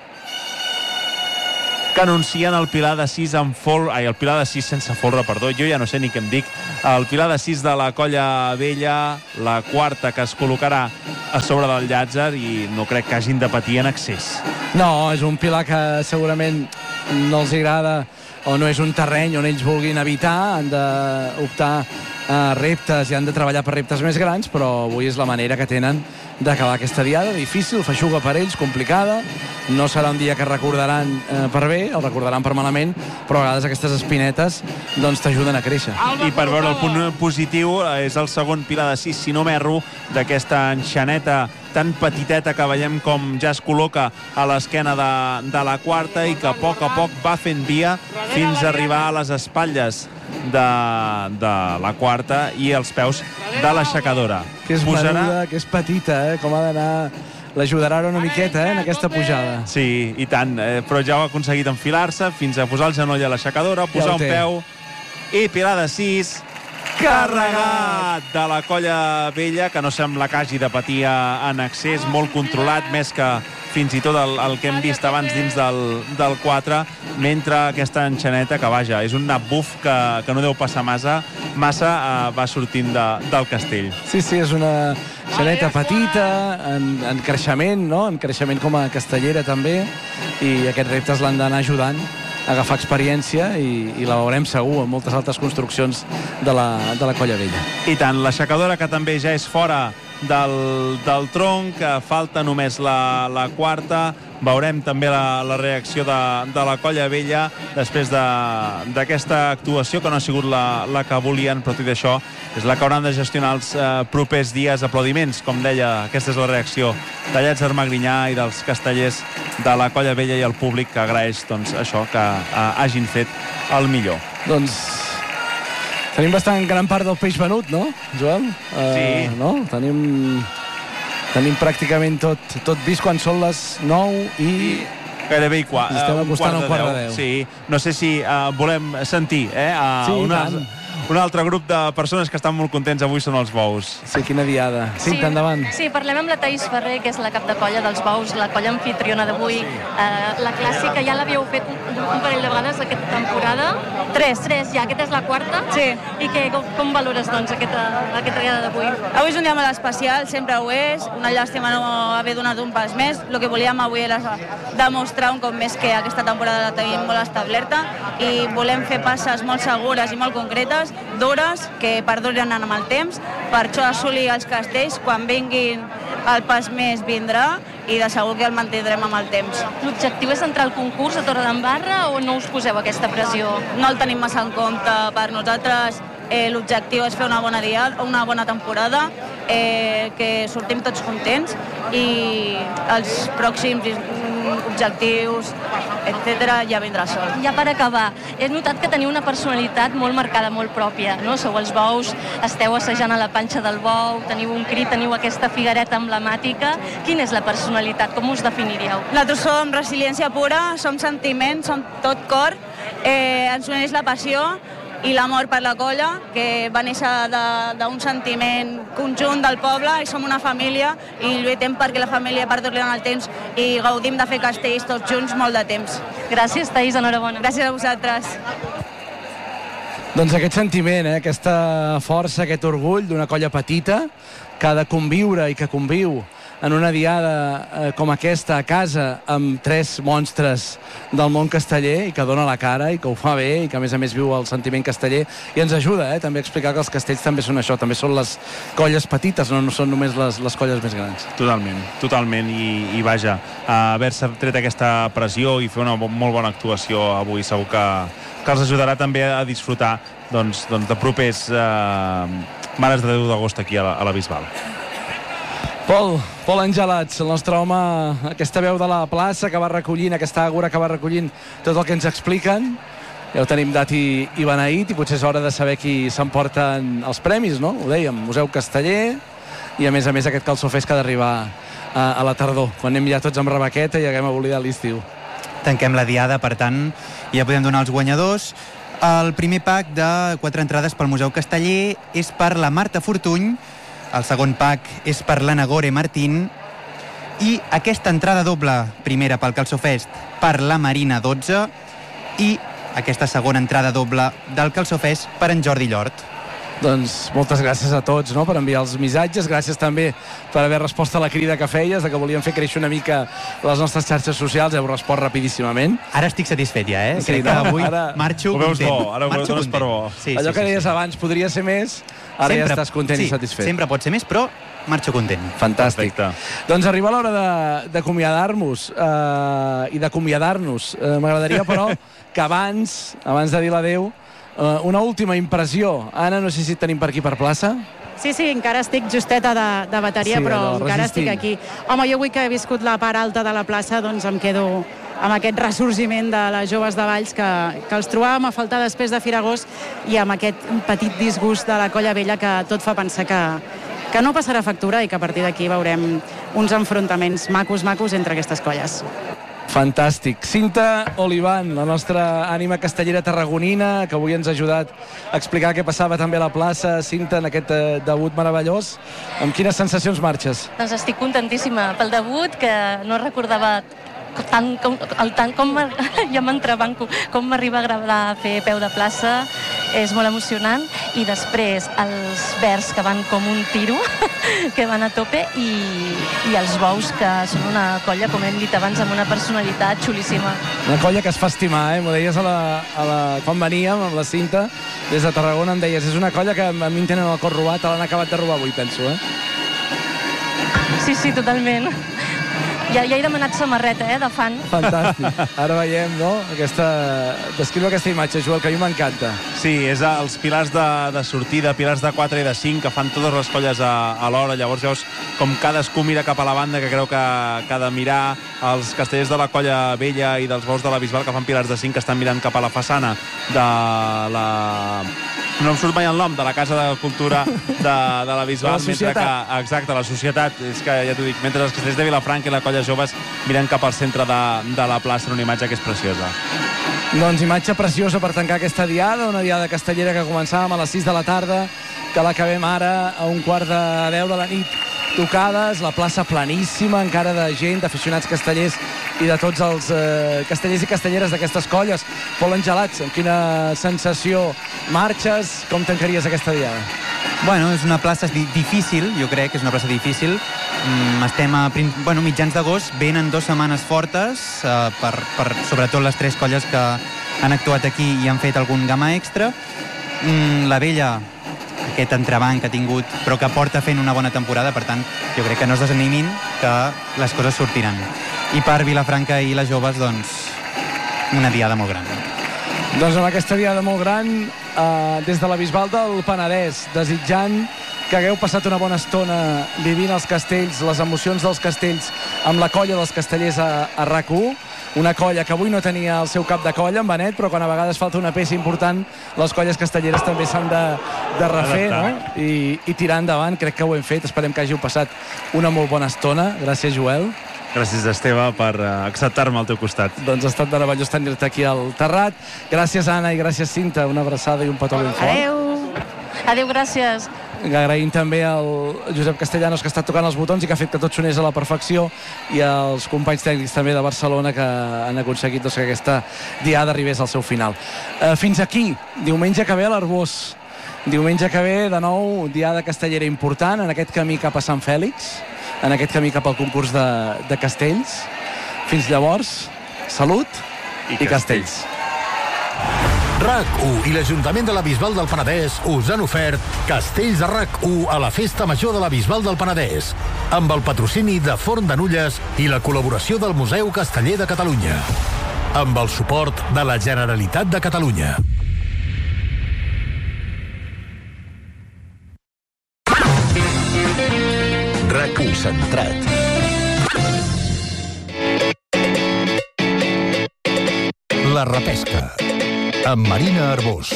Que anuncien el pilar de sis amb folre, ai, el pilar de sis sense folre, perdó, jo ja no sé ni què em dic, el pilar de sis de la colla vella, la quarta que es col·locarà a sobre del Llàtzer i no crec que hagin de patir en excés. No, és un pilar que segurament no els agrada o no és un terreny on ells vulguin evitar, han d'optar a reptes i han de treballar per reptes més grans, però avui és la manera que tenen d'acabar aquesta diada, difícil, feixuga per ells, complicada, no serà un dia que recordaran eh, per bé, el recordaran per malament, però a vegades aquestes espinetes doncs t'ajuden a créixer. I per veure el punt positiu és el segon pilar de sis, si no m'erro, d'aquesta enxaneta tan petiteta que veiem com ja es col·loca a l'esquena de, de la quarta i que a poc a poc va fent via fins a arribar a les espatlles de, de la quarta i els peus de l'aixecadora. Que és Posarà... menuda, que és petita, eh? Com ha d'anar... L'ajudarà una miqueta, eh, en aquesta pujada. Sí, i tant, eh, però ja ho ha aconseguit enfilar-se fins a posar el genoll a l'aixecadora, posar ja un peu i pilar de sis carregat de la colla vella, que no sembla que hagi de patir en excés, molt controlat, més que fins i tot el, el que hem vist abans dins del, del quatre, mentre aquesta enxaneta, que vaja, és un nap buf que, que no deu passar massa, massa eh, va sortint de, del castell. Sí, sí, és una enxaneta petita, en, en creixement, no? En creixement com a castellera també, i aquests reptes l'han d'anar ajudant a agafar experiència i, i la veurem segur en moltes altres construccions de la, de la colla vella. I tant, l'aixecadora, que també ja és fora del, del tronc, que falta només la, la quarta. Veurem també la, la reacció de, de la colla vella després d'aquesta de, actuació, que no ha sigut la, la que volien, però tot això és la que hauran de gestionar els eh, propers dies. Aplaudiments, com deia, aquesta és la reacció de Llàtzer Magrinyà i dels castellers de la colla vella i el públic, que agraeix doncs, això, que eh, hagin fet el millor. Doncs tenim bastant gran part del peix venut, no, Joel? Uh, sí. No? Tenim... Tenim pràcticament tot, tot vist quan són les nou i... Gairebé i qua, estem uh, un quart de quart deu. de deu. Sí. No sé si uh, volem sentir eh, uh, sí, una, un altre grup de persones que estan molt contents avui són els bous. Sí, quina diada. Sí, sí, endavant. Sí, parlem amb la Taís Ferrer, que és la cap de colla dels bous, la colla anfitriona d'avui. Sí. Uh, la clàssica ja l'havíeu fet un, un parell de vegades aquesta temporada. Tres. Tres, ja. Aquesta és la quarta. Sí. I que, com, com valores, doncs, aquesta, aquesta diada d'avui? Avui és un dia molt especial, sempre ho és. Una llàstima no haver donat un pas més. El que volíem avui era demostrar un cop més que aquesta temporada la tenim molt establerta i volem fer passes molt segures i molt concretes, dures, que perduren amb el temps, per això assolir els castells. Quan vinguin el pas més vindrà i de segur que el mantindrem amb el temps. L'objectiu és entrar al concurs a Torredembarra o no us poseu aquesta pressió? No el tenim massa en compte. Per nosaltres eh, l'objectiu és fer una bona diada, una bona temporada, eh, que sortim tots contents i els pròxims objectius, etcètera, ja vindrà sol. Ja per acabar, he notat que teniu una personalitat molt marcada, molt pròpia, no? Sou els bous, esteu assajant a la panxa del bou, teniu un crit, teniu aquesta figuereta emblemàtica. Quina és la personalitat? Com us definiríeu? Nosaltres som resiliència pura, som sentiment, som tot cor, eh, ens uneix la passió i l'amor per la colla, que va néixer d'un sentiment conjunt del poble, i som una família i lluitem perquè la família perduri en el temps i gaudim de fer castells tots junts molt de temps. Gràcies, Taís, enhorabona. Gràcies a vosaltres. Doncs aquest sentiment, eh? Aquesta força, aquest orgull d'una colla petita que ha de conviure i que conviu en una diada eh, com aquesta a casa, amb tres monstres del món casteller, i que dona la cara, i que ho fa bé, i que a més a més viu el sentiment casteller, i ens ajuda eh, també a explicar que els castells també són això, també són les colles petites, no, no són només les, les colles més grans. Totalment, totalment, i, i vaja, haver-se tret aquesta pressió i fer una molt bona actuació avui segur que, que els ajudarà també a disfrutar doncs, doncs de propers eh, Mares de Déu d'Agost aquí a la, a la Bisbal. Pol, Pol Angelats, el nostre home, aquesta veu de la plaça que va recollint, aquesta àgora que va recollint tot el que ens expliquen. Ja ho tenim dat i, i beneït, i potser és hora de saber qui s'emporten els premis, no? Ho dèiem, Museu Casteller, i a més a més aquest calçofés que ha d'arribar a, a la tardor, quan anem ja tots amb rebaqueta i haguem oblidat l'estiu. Tanquem la diada, per tant, ja podem donar els guanyadors. El primer pack de quatre entrades pel Museu Casteller és per la Marta Fortuny, el segon pack és per la Nagore Martín, i aquesta entrada doble, primera pel Calçofest, per la Marina dotze, i aquesta segona entrada doble del Calçofest per en Jordi Llort. Doncs moltes gràcies a tots, no?, per enviar els missatges. Gràcies també per haver respost a la crida que feies, de que volíem fer créixer una mica les nostres xarxes socials. Heu respost rapidíssimament. Ara estic satisfet ja, eh? Sí, Crec no, que avui ara... marxo content. Ho veus bo, ara ho marxo dones per bo. Sí, Allò sí, que sí, deies sí. abans, podria ser més, ara sempre, ja estàs content sí, i satisfet. Sempre pot ser més, però marxo content. Fantàstic. Perfecte. Doncs arriba l'hora d'acomiadar-nos uh, i d'acomiadar-nos. Uh, M'agradaria, però, que abans, abans de dir l'adeu, Uh, una última impressió. Anna, no sé si et tenim per aquí per plaça. Sí, sí, encara estic justeta de, de bateria, Sí, però allò, encara resistint. estic aquí. Home, jo avui que he viscut la part alta de la plaça, doncs em quedo amb aquest ressorgiment de les joves de Valls que, que els trobàvem a faltar després de Firagost, i amb aquest petit disgust de la Colla Vella que tot fa pensar que, que no passarà factura i que a partir d'aquí veurem uns enfrontaments macos, macos entre aquestes colles. Fantàstic. Cinta Olivan, la nostra ànima castellera tarragonina, que avui ens ha ajudat a explicar què passava també a la plaça. Cinta, en aquest eh, debut meravellós, amb quines sensacions marxes? Doncs estic contentíssima pel debut, que no recordava tant com, el tant com ja m'entrebanco, com m'arriba a agradar a fer peu de plaça. És molt emocionant, i després els verds que van com un tiro, que van a tope, i, i els bous, que són una colla, com hem dit abans, amb una personalitat xulíssima. Una colla que es fa estimar, eh? M'ho deies a la, a la... quan veníem amb la Cinta des de Tarragona, em deies, és una colla que a mi em tenen el cor robat, l'han acabat de robar avui, penso, eh? Sí, sí, totalment. Ja, ja he demanat samarreta, eh, de fan. Fantàstic. Ara veiem, no?, aquesta... Descriu aquesta imatge, Joel, que a mi m'encanta. Sí, és els pilars de, de sortida, pilars de quatre i de cinc, que fan totes les colles a, a l'hora. Llavors veus com cadascú mira cap a la banda, que creu que, que ha de mirar. Els castellers de la Colla Vella i dels bous de la Bisbal, que fan pilars de cinc, que estan mirant cap a la façana de la... No em surt mai el nom, de la Casa de Cultura de, de la Bisbal. La societat. Mentre que, exacte, la societat. És que ja t'ho dic, mentre els castellers de Vilafranca i la Colla Joves miren cap al centre de, de la plaça, en una imatge que és preciosa. Doncs imatge preciosa per tancar aquesta diada, una diada castellera que començàvem a les sis de la tarda, que l'acabem ara a un quart de deu de la nit. Tocades, la plaça planíssima, encara de gent, d'aficionats castellers i de tots els eh, castellers i castelleres d'aquestes colles. Pol Angelats, amb quina sensació marxes? Com tancaries aquesta diada? Bueno, és una plaça di difícil, jo crec que és una plaça difícil. Mm, estem a bueno, mitjans d'agost, venen dues setmanes fortes, eh, per, per sobretot les tres colles que han actuat aquí i han fet algun gamma extra. Mm, la Vella, aquest entrebanc que ha tingut, però que porta fent una bona temporada, per tant, jo crec que no es desanimin, que les coses sortiran. I per Vilafranca i les joves, doncs, una diada molt gran. Doncs amb aquesta diada molt gran, eh, des de la Bisbal del Penedès, desitjant que hagueu passat una bona estona vivint els castells, les emocions dels castells, amb la colla dels castellers a, a RAC u, una colla que avui no tenia el seu cap de colla, en Benet, però quan a vegades falta una peça important, les colles castelleres també s'han de, de refer, no? I, i tirar endavant. Crec que ho hem fet, esperem que hàgiu passat una molt bona estona. Gràcies, Joel. Gràcies, Esteve, per acceptar-me al teu costat. Doncs ha estat meravellós tenir-te aquí al terrat. Gràcies, Anna, i gràcies, Cinta. Una abraçada i un petó ben fort. Adéu. Adéu, gràcies. Agraïm també al Josep Castellanos, que ha estat tocant els botons i que ha fet que tot sonés a la perfecció, i als companys tècnics també de Barcelona, que han aconseguit doncs, que aquesta diada arribés al seu final. Uh, fins aquí, diumenge que ve a l'Arbós. Diumenge que ve, de nou, diada castellera important en aquest camí cap a Sant Fèlix. en aquest camí cap al concurs de, de castells. Fins llavors, salut i, i castells. RAC u i l'Ajuntament de la Bisbal del Penedès us han ofert Castells de RAC u a la Festa Major de la Bisbal del Penedès, amb el patrocini de Forn de Nulles i la col·laboració del Museu Casteller de Catalunya, amb el suport de la Generalitat de Catalunya. RAC u centrat. La repesca, amb Marina Arbós.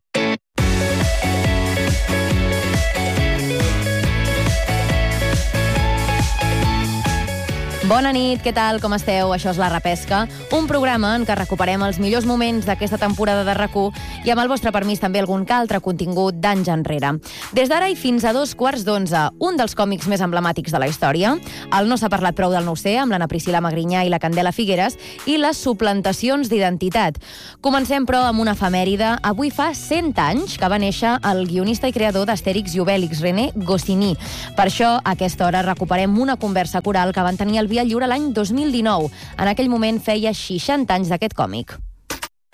Bona nit, què tal, com esteu? Això és La Repesca, un programa en què recuperem els millors moments d'aquesta temporada de RAC u i amb el vostre permís també algun que altre contingut d'anys enrere. Des d'ara i fins a dos quarts d'onze, un dels còmics més emblemàtics de la història, el No s'ha parlat prou del no sé, amb l'Anna Priscila Magrinyà i la Candela Figueres, i les suplantacions d'identitat. Comencem, però, amb una efemèride. Avui fa cent anys que va néixer el guionista i creador d'Astèrix i Obèlix, René Goscinny. Per això, a aquesta hora, recuperem una conversa coral que van tenir al Via Lliure l'any dos mil dinou. En aquell moment feia seixanta anys d'aquest còmic.